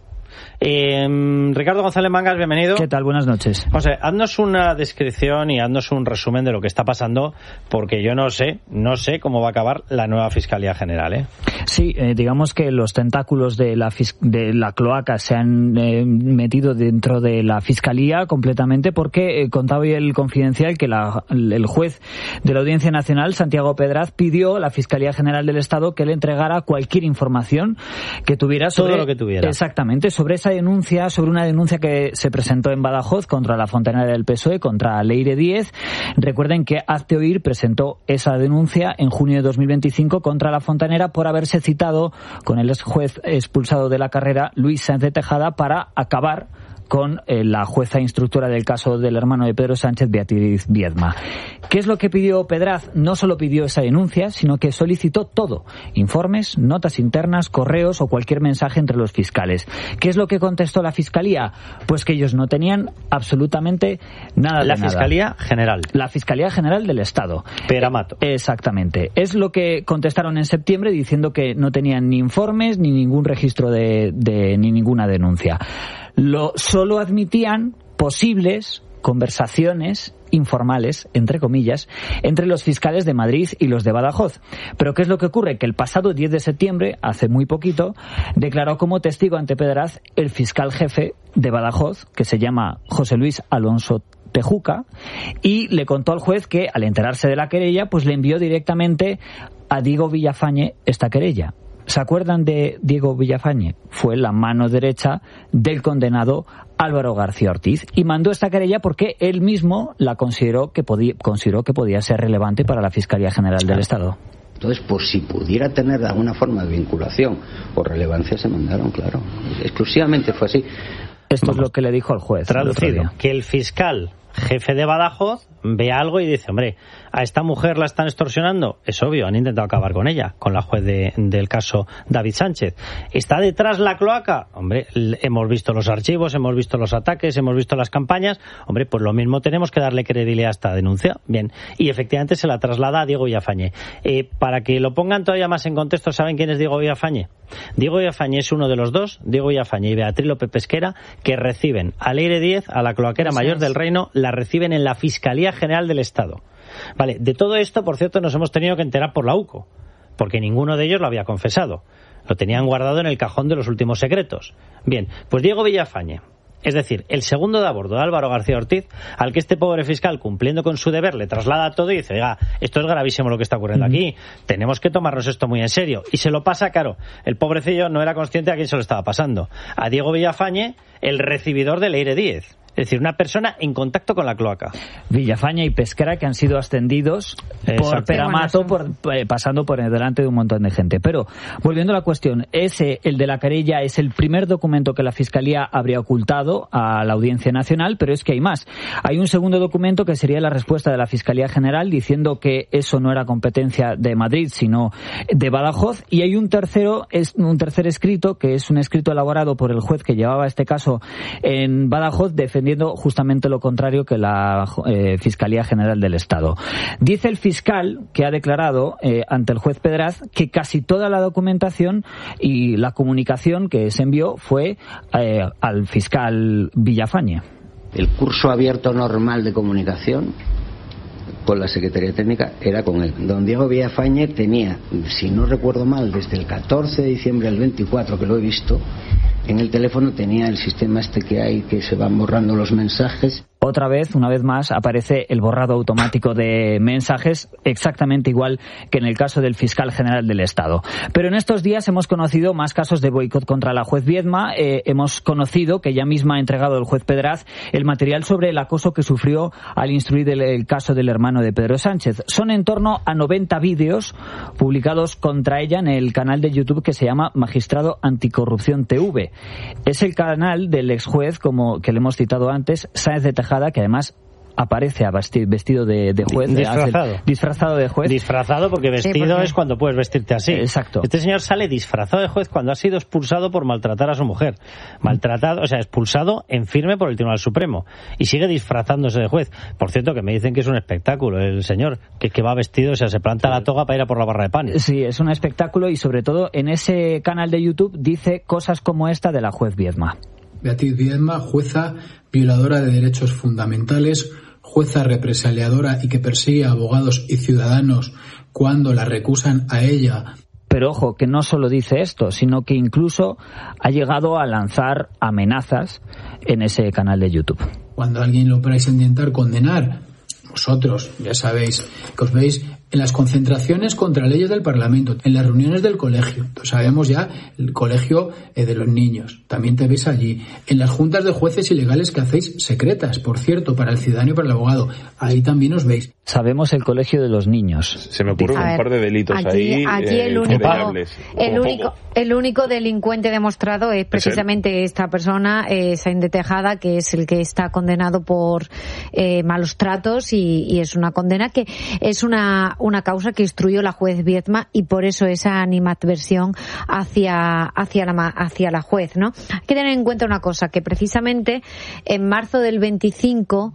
Eh, Ricardo González Mangas, bienvenido. ¿Qué tal? Buenas noches. José, haznos una descripción y haznos un resumen de lo que está pasando, porque yo no sé, no sé cómo va a acabar la nueva Fiscalía General, ¿eh? Sí, eh, digamos que los tentáculos de la, de la cloaca se han eh, metido dentro de la Fiscalía completamente, porque eh, contaba hoy el Confidencial que la, el juez de la Audiencia Nacional, Santiago Pedraz, pidió a la Fiscalía General del Estado que le entregara cualquier información que tuviera sobre... Todo lo que tuviera. Exactamente, sobre esa denuncia, sobre una denuncia que se presentó en Badajoz contra la fontanera del P S O E, contra Leire Díez. Recuerden que Hazte Oír presentó esa denuncia en junio de dos mil veinticinco contra la fontanera por haberse citado con el ex juez expulsado de la carrera, Luis Sáenz de Tejada, para acabar con eh, la jueza instructora del caso del hermano de Pedro Sánchez, Beatriz Viedma. ¿Qué es lo que pidió Pedraz? No solo pidió esa denuncia, sino que solicitó todo: informes, notas internas, correos o cualquier mensaje entre los fiscales. ¿Qué es lo que contestó la Fiscalía? Pues que ellos no tenían absolutamente nada de la nada. Fiscalía General. La Fiscalía General del Estado. Peramato. Exactamente. Es lo que contestaron en septiembre, diciendo que no tenían ni informes ni ningún registro de, de ni ninguna denuncia. Lo, solo admitían posibles conversaciones informales, entre comillas, entre los fiscales de Madrid y los de Badajoz. Pero ¿qué es lo que ocurre? Que el pasado diez de septiembre, hace muy poquito, declaró como testigo ante Pedraz el fiscal jefe de Badajoz, que se llama José Luis Alonso Tejuca, y le contó al juez que, al enterarse de la querella, pues le envió directamente a Diego Villafañe esta querella. ¿Se acuerdan de Diego Villafañe? Fue la mano derecha del condenado Álvaro García Ortiz, y mandó esta querella porque él mismo la consideró que podía, consideró que podía ser relevante para la Fiscalía General del Estado. Entonces, por si pudiera tener alguna forma de vinculación o relevancia, se mandaron, claro. Exclusivamente fue así. Esto es lo que le dijo al juez. Traducido, que el fiscal jefe de Badajoz ve algo y dice, hombre, a esta mujer la están extorsionando. Es obvio, han intentado acabar con ella, con la juez de, del caso David Sánchez. ¿Está detrás la cloaca? Hombre, hemos visto los archivos, hemos visto los ataques, hemos visto las campañas. Hombre, pues lo mismo tenemos que darle credibilidad a esta denuncia. Bien, y efectivamente se la traslada a Diego Villafañe. Eh, para que lo pongan todavía más en contexto, ¿saben quién es Diego Villafañe? Diego Villafañe es uno de los dos, Diego Villafañe y Beatriz López Pesquera, que reciben a Leire Díez, a la cloaquera Eso mayor es. del reino, la reciben en la Fiscalía General del Estado. Vale, de todo esto, por cierto, nos hemos tenido que enterar por la U C O, porque ninguno de ellos lo había confesado. Lo tenían guardado en el cajón de los últimos secretos. Bien, pues Diego Villafañe, es decir, el segundo de a bordo de Álvaro García Ortiz, al que este pobre fiscal, cumpliendo con su deber, le traslada todo y dice, oiga, esto es gravísimo lo que está ocurriendo aquí, tenemos que tomarnos esto muy en serio. Y se lo pasa, claro, el pobrecillo no era consciente a quién se lo estaba pasando. A Diego Villafañe, el recibidor de Leire Díez. Es decir, una persona en contacto con la cloaca. Villafañe y Pesquera, que han sido ascendidos Exacto. por Peramato, por, eh, pasando por delante de un montón de gente. Pero, volviendo a la cuestión, ese, el de la querella, es el primer documento que la Fiscalía habría ocultado a la Audiencia Nacional, pero es que hay más. Hay un segundo documento que sería la respuesta de la Fiscalía General diciendo que eso no era competencia de Madrid, sino de Badajoz, y hay un tercero, es un tercer escrito, que es un escrito elaborado por el juez que llevaba este caso en Badajoz, defendiendo justamente lo contrario que la eh, Fiscalía General del Estado. Dice el fiscal que ha declarado eh, ante el juez Pedraz que casi toda la documentación y la comunicación que se envió fue eh, al fiscal Villafañe. El curso abierto normal de comunicación con la Secretaría Técnica era con él. Don Diego Villafañe tenía, si no recuerdo mal, desde el catorce de diciembre al veinticuatro, que lo he visto, en el teléfono tenía el sistema este que hay, que se van borrando los mensajes. Otra vez, una vez más, aparece el borrado automático de mensajes, exactamente igual que en el caso del fiscal general del Estado. Pero en estos días hemos conocido más casos de boicot contra la juez Viedma. Eh, hemos conocido que ella misma ha entregado el juez Pedraz el material sobre el acoso que sufrió al instruir el, el caso del hermano de Pedro Sánchez. Son en torno a noventa vídeos publicados contra ella en el canal de YouTube que se llama Magistrado Anticorrupción T V. Es el canal del ex juez, como que le hemos citado antes, Sáenz de Tejada, que además aparece a vestir, vestido de, de juez. Disfrazado. El, disfrazado de juez. Disfrazado porque vestido sí, porque... es cuando puedes vestirte así. Exacto. Este señor sale disfrazado de juez cuando ha sido expulsado por maltratar a su mujer. Maltratado, o sea, expulsado en firme por el Tribunal Supremo. Y sigue disfrazándose de juez. Por cierto, que me dicen que es un espectáculo el señor, que, que va vestido, o sea, se planta la toga para ir a por la barra de pan. Sí, es un espectáculo y sobre todo en ese canal de YouTube dice cosas como esta de la juez Viedma. Beatriz Viedma, jueza violadora de derechos fundamentales, jueza represaliadora y que persigue a abogados y ciudadanos cuando la recusan a ella. Pero ojo, que no solo dice esto, sino que incluso ha llegado a lanzar amenazas en ese canal de YouTube. Cuando alguien lo ponéis a intentar condenar, vosotros ya sabéis que os veis en las concentraciones contra leyes del Parlamento, en las reuniones del colegio, pues sabemos ya el colegio eh, de los niños, también te ves allí, en las juntas de jueces ilegales que hacéis secretas, por cierto, para el ciudadano y para el abogado, ahí también os veis. Sabemos el colegio de los niños. Se me ocurren un par de delitos aquí, ahí. Aquí eh, el único, el único, el único delincuente demostrado es precisamente ¿Es esta persona, eh, Sáenz de Tejada, que es el que está condenado por eh, malos tratos y, y es una condena que es una una causa que instruyó la juez Viedma y por eso esa animadversión hacia hacia la hacia la juez, ¿no? Hay que tener en cuenta una cosa, que precisamente en marzo del veinticinco,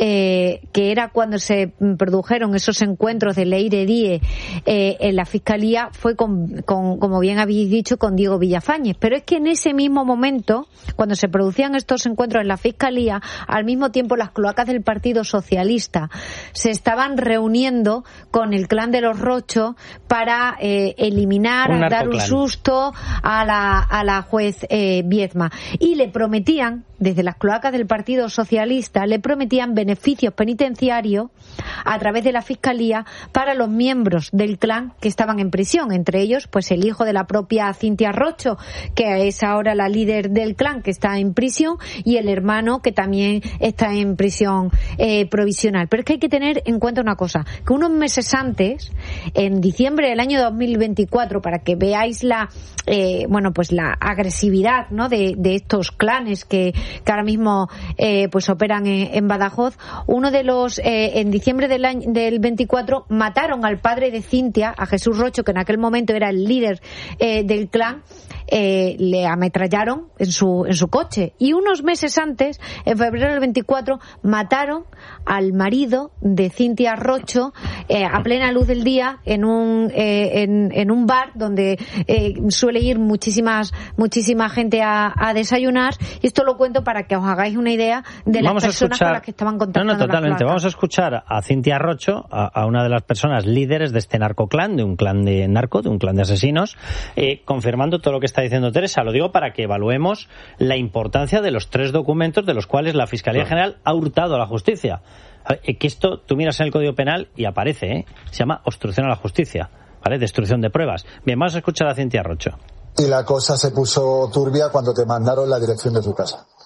eh, que era cuando se produjeron esos encuentros de Leire Die eh, en la Fiscalía, fue con, con, como bien habéis dicho, con Diego Villafañe. Pero es que en ese mismo momento, cuando se producían estos encuentros en la Fiscalía, al mismo tiempo las cloacas del Partido Socialista se estaban reuniendo con el clan de los Rocho para eh, eliminar, un dar un susto a la, a la juez eh, Viedma. Y le prometían, desde las cloacas del Partido Socialista, le prometían beneficios penitenciarios a través de la Fiscalía para los miembros del clan que estaban en prisión, entre ellos pues el hijo de la propia Cintia Rocho, que es ahora la líder del clan, que está en prisión, y el hermano, que también está en prisión eh, provisional. Pero es que hay que tener en cuenta una cosa, que unos meses antes, en diciembre del año dos mil veinticuatro, para que veáis la eh, bueno pues la agresividad, ¿no?, de, de estos clanes que, que ahora mismo eh, pues operan en, en Badajoz, uno de los eh, en diciembre del año del veinticuatro mataron al padre de Cintia, a Jesús Rocho, que en aquel momento era el líder eh, del clan. Eh, le ametrallaron en su en su coche, y unos meses antes, en febrero del veinticuatro, mataron al marido de Cintia Rocho eh, a plena luz del día en un eh, en, en un bar donde eh, suele ir muchísimas muchísima gente a, a desayunar, y esto lo cuento para que os hagáis una idea de las Vamos personas escuchar... con las que estaban contactando. No, no, totalmente. Vamos a escuchar a Cintia Rocho, a, a una de las personas líderes de este narcoclan, de un clan de narco, de un clan de asesinos, eh, confirmando todo lo que está diciendo Teresa. Lo digo para que evaluemos la importancia de los tres documentos de los cuales la Fiscalía General ha hurtado a la justicia. Que esto, tú miras en el Código Penal y aparece, ¿eh? Se llama obstrucción a la justicia, ¿vale? Destrucción de pruebas. Bien, vamos a escuchar a Cintia Rocho. Y la cosa se puso turbia cuando te mandaron la dirección de tu casa.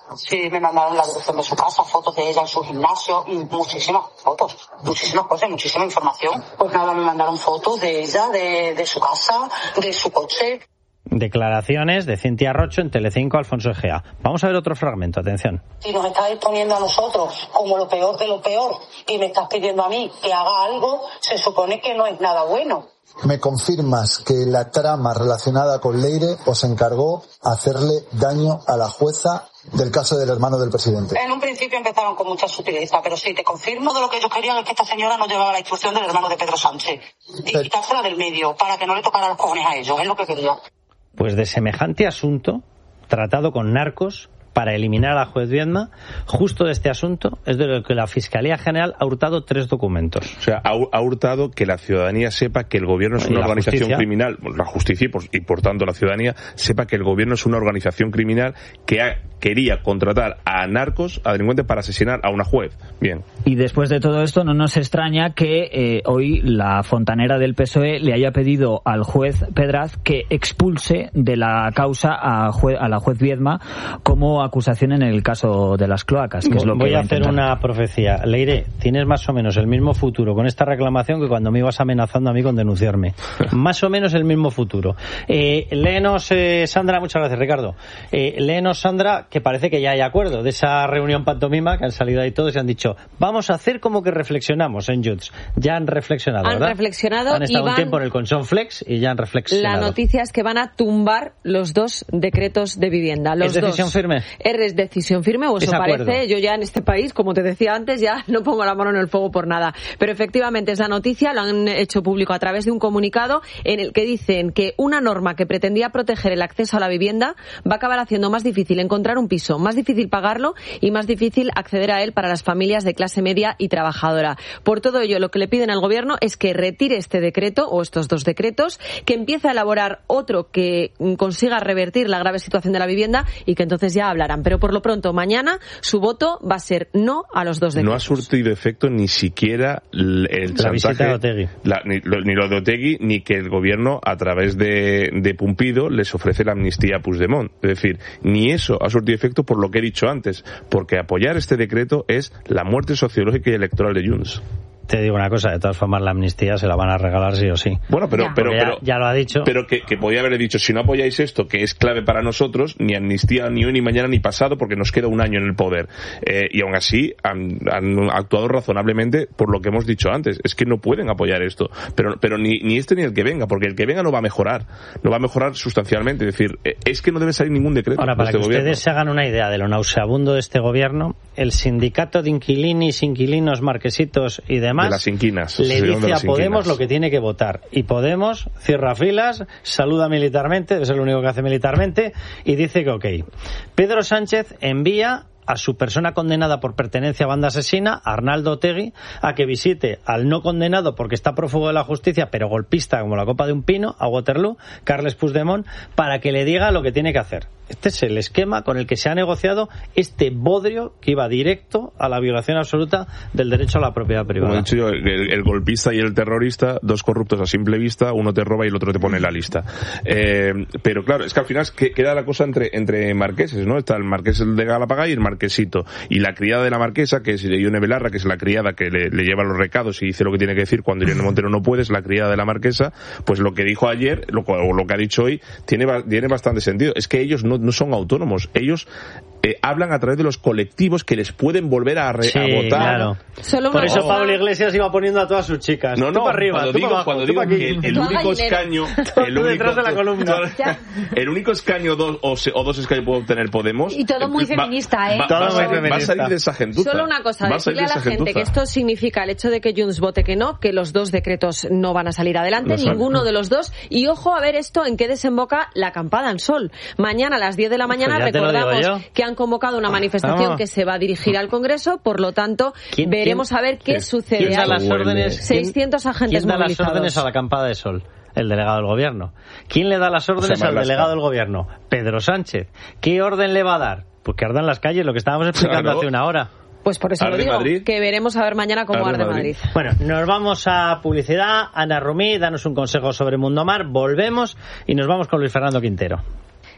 Sí, me mandaron la dirección de su casa, fotos de ella en su gimnasio y muchísimas fotos, muchísimas cosas, muchísima información. Pues nada, me mandaron fotos de ella, de, de su casa, de su coche. Declaraciones de Cintia Rocho en Telecinco, Alfonso Egea. Vamos a ver otro fragmento, atención. Si nos estás exponiendo a nosotros como lo peor de lo peor y me estás pidiendo a mí que haga algo, se supone que no es nada bueno. ¿Me confirmas que la trama relacionada con Leire os encargó hacerle daño a la jueza del caso del hermano del presidente? En un principio empezaron con mucha sutileza, pero sí, te confirmo de lo que ellos querían es que esta señora no llevaba la instrucción del hermano de Pedro Sánchez y pero... quitársela del medio para que no le tocara los cojones a ellos, es lo que quería. Pues de semejante asunto, tratado con narcos, para eliminar a la juez Viedma, justo de este asunto es de lo que la Fiscalía General ha hurtado tres documentos. O sea, ha, ha hurtado que la ciudadanía sepa que el gobierno es una organización justicia. criminal, la justicia y por, y por tanto la ciudadanía sepa que el gobierno es una organización criminal que ha, quería contratar a narcos, a delincuentes para asesinar a una juez. Bien. Y después de todo esto no nos extraña que eh, hoy la fontanera del P S O E le haya pedido al juez Pedraz que expulse de la causa a, jue, a la juez Viedma como acusación en el caso de las cloacas, que es lo Voy que a hacer una profecía. Leire, tienes más o menos el mismo futuro con esta reclamación que cuando me ibas amenazando a mí con denunciarme. Más o menos el mismo futuro. Eh, léenos, eh, Sandra, muchas gracias, Ricardo. Eh, léenos, Sandra, que parece que ya hay acuerdo de esa reunión pantomima, que han salido ahí todos y han dicho, vamos a hacer como que reflexionamos en Junts. Ya han reflexionado, Han ¿verdad? reflexionado Han estado y van... un tiempo en el Colchón Flex y ya han reflexionado. La noticia es que van a tumbar los dos decretos de vivienda. Los ¿Es decisión dos. firme? ¿Es decisión firme o eso parece? Acuerdo. Yo ya en este país, como te decía antes, ya no pongo la mano en el fuego por nada. Pero efectivamente es la noticia, lo han hecho público a través de un comunicado en el que dicen que una norma que pretendía proteger el acceso a la vivienda va a acabar haciendo más difícil encontrar un piso, más difícil pagarlo y más difícil acceder a él para las familias de clase media y trabajadora. Por todo ello, lo que le piden al gobierno es que retire este decreto o estos dos decretos, que empiece a elaborar otro que consiga revertir la grave situación de la vivienda y que entonces ya hablarán. Pero por lo pronto, mañana su voto va a ser no a los dos decretos. No ha surtido efecto ni siquiera el, el la chantaje, visita de Otegi. La, ni, lo, ni lo de Otegi, ni que el gobierno, a través de, de Pumpido, les ofrece la amnistía a Puigdemont. Es decir, ni eso ha surtido efecto por lo que he dicho antes, porque apoyar este decreto es la muerte sociológica y electoral de Junts. Te digo una cosa, de todas formas la amnistía se la van a regalar sí o sí. Bueno, pero, ya. pero, ya, pero ya lo ha dicho. Pero que, que podía haber dicho, si no apoyáis esto, que es clave para nosotros, ni amnistía ni hoy, ni mañana, ni pasado, porque nos queda un año en el poder. Eh, y aún así han, han actuado razonablemente por lo que hemos dicho antes. Es que no pueden apoyar esto. Pero, pero ni, ni este ni el que venga, porque el que venga no va a mejorar. No va a mejorar sustancialmente. Es decir, es que no debe salir ningún decreto. Ahora, para de este que gobierno. Ustedes se hagan una idea de lo nauseabundo de este gobierno, el sindicato de inquilinis, inquilinos, marquesitos y demás... De las inquinas. Le dice a Podemos lo que tiene que votar. Y Podemos cierra filas, saluda militarmente, es el único que hace militarmente, y dice que ok. Pedro Sánchez envía a su persona condenada por pertenencia a banda asesina, Arnaldo Otegi, a que visite al no condenado porque está prófugo de la justicia, pero golpista como la copa de un pino, a Waterloo, Carles Puigdemont, para que le diga lo que tiene que hacer. Este es el esquema con el que se ha negociado este bodrio que iba directo a la violación absoluta del derecho a la propiedad privada. Como he dicho yo, el, el golpista y el terrorista, dos corruptos a simple vista, uno te roba y el otro te pone en la lista. Eh, pero claro, es que al final queda la cosa entre, entre marqueses, ¿no? Está el marqués de Galapagar y el marquesito. Y la criada de la marquesa, que es Ione Belarra, que es la criada que le, le lleva los recados y dice lo que tiene que decir cuando Irene Montero no puede, es la criada de la marquesa, pues lo que dijo ayer, lo, o lo que ha dicho hoy, tiene, tiene bastante sentido. Es que ellos no, no son autónomos, ellos eh, hablan a través de los colectivos que les pueden volver a, re, sí, a votar. Claro. Solo Por eso cosa... Pablo Iglesias iba poniendo a todas sus chicas. No, no, tú para arriba, cuando tú digo, para abajo, cuando tú digo para que el, el único escaño, el único, detrás de la columna. el único escaño dos, o, se, o dos escaños puede obtener Podemos. Y todo muy va, feminista, ¿eh? Va, todo va, muy va, feminista. Va a salir de esa gentuza. Solo una cosa, va decirle a, a la gente gentuza. que esto significa el hecho de que Junts vote que no, que los dos decretos no van a salir adelante, no ninguno de los dos. Y ojo a ver esto en qué desemboca la acampada al sol. Mañana a las diez de la mañana pues recordamos que han convocado una manifestación Vamos. que se va a dirigir al Congreso, por lo tanto ¿Quién, veremos quién, a ver qué ¿quién, sucede. ¿Quién da las órdenes? seiscientos agentes ¿Quién da movilizados. las órdenes a la acampada de sol? El delegado del gobierno. ¿Quién le da las órdenes al delegado del gobierno? Pedro Sánchez. ¿Qué orden le va a dar? Pues que ardan las calles, lo que estábamos explicando claro. hace una hora. Pues por eso ¿Arde lo digo, Madrid? que veremos a ver mañana cómo arde, arde Madrid. Madrid. Bueno, nos vamos a publicidad. Ana Rumí, danos un consejo sobre Mundomar. Volvemos y nos vamos con Luis Fernando Quintero.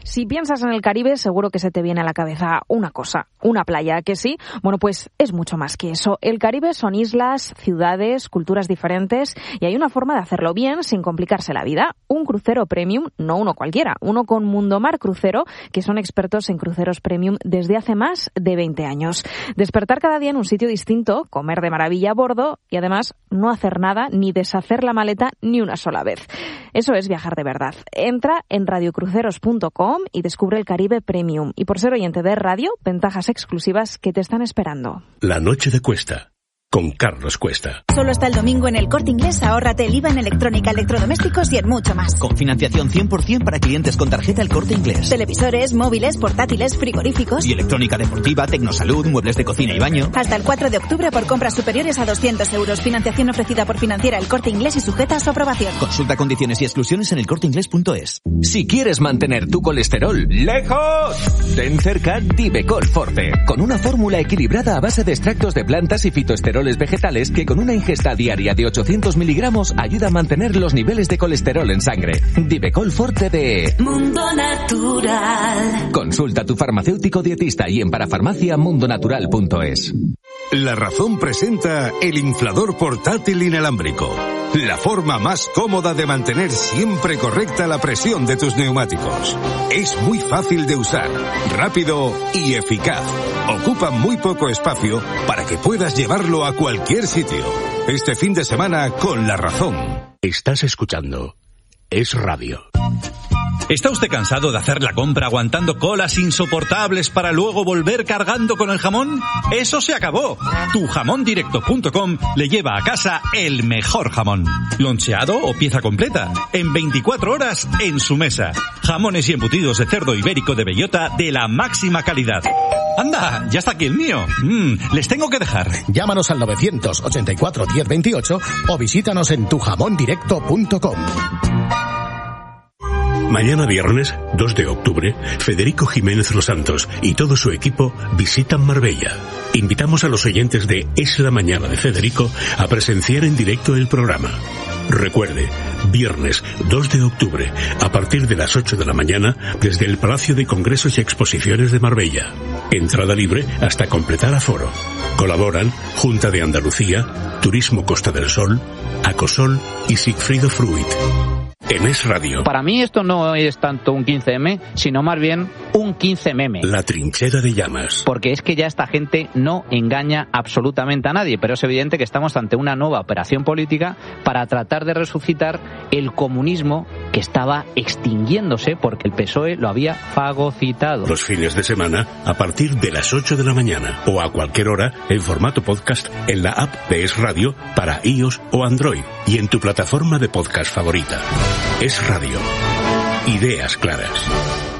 Si piensas en el Caribe, seguro que se te viene a la cabeza una cosa, una playa, ¿que sí? Bueno, pues es mucho más que eso. El Caribe son islas, ciudades, culturas diferentes y hay una forma de hacerlo bien sin complicarse la vida. Un crucero premium, no uno cualquiera, uno con Mundomar Crucero, que son expertos en cruceros premium desde hace más de veinte años. Despertar cada día en un sitio distinto, comer de maravilla a bordo y además no hacer nada ni deshacer la maleta ni una sola vez. Eso es viajar de verdad. Entra en radiocruceros punto com y descubre el Caribe Premium. Y por ser oyente de radio, ventajas exclusivas que te están esperando. La noche de Cuesta, con Carlos Cuesta. Solo hasta el domingo en El Corte Inglés, ahórrate el I V A en electrónica, electrodomésticos y en mucho más. Con financiación cien por ciento para clientes con tarjeta El Corte Inglés. Televisores, móviles, portátiles, frigoríficos. Y electrónica deportiva, tecnosalud, muebles de cocina y baño. Hasta el cuatro de octubre por compras superiores a doscientos euros. Financiación ofrecida por Financiera El Corte Inglés y sujeta a su aprobación. Consulta condiciones y exclusiones en elcorteinglés punto es. Si quieres mantener tu colesterol lejos, ten cerca Divecol Forte, con una fórmula equilibrada a base de extractos de plantas y fitoesteroles vegetales que con una ingesta diaria de ochocientos miligramos ayuda a mantener los niveles de colesterol en sangre. Divecol Forte de Mundo Natural. Consulta a tu farmacéutico dietista y en parafarmacia mundonatural punto es. La Razón presenta el inflador portátil inalámbrico. La forma más cómoda de mantener siempre correcta la presión de tus neumáticos. Es muy fácil de usar, rápido y eficaz. Ocupa muy poco espacio para que puedas llevarlo a cualquier sitio. Este fin de semana con La Razón. Estás escuchando Es Radio. ¿Está usted cansado de hacer la compra aguantando colas insoportables para luego volver cargando con el jamón? ¡Eso se acabó! tu jamón directo punto com le lleva a casa el mejor jamón. Loncheado o pieza completa, en veinticuatro horas en su mesa. Jamones y embutidos de cerdo ibérico de bellota de la máxima calidad. ¡Anda! ¡Ya está aquí el mío! Mm, les tengo que dejar. Llámanos al novecientos ochenta y cuatro diez veintiocho o visítanos en tu jamón directo punto com. Mañana viernes, dos de octubre, Federico Jiménez Los Santos y todo su equipo visitan Marbella. Invitamos a los oyentes de Es la Mañana de Federico a presenciar en directo el programa. Recuerde, viernes dos de octubre, a partir de las ocho de la mañana, desde el Palacio de Congresos y Exposiciones de Marbella. Entrada libre hasta completar aforo. Colaboran Junta de Andalucía, Turismo Costa del Sol, Acosol y Sigfrido Fruit. En Es Radio. Para mí esto no es tanto un quince eme, sino más bien un quince meme. La trinchera de llamas. Porque es que ya esta gente no engaña absolutamente a nadie, pero es evidente que estamos ante una nueva operación política para tratar de resucitar el comunismo que estaba extinguiéndose porque el P S O E lo había fagocitado. Los fines de semana a partir de las ocho de la mañana o a cualquier hora en formato podcast en la app de Es Radio para iOS o Android y en tu plataforma de podcast favorita. Es Radio. Ideas claras.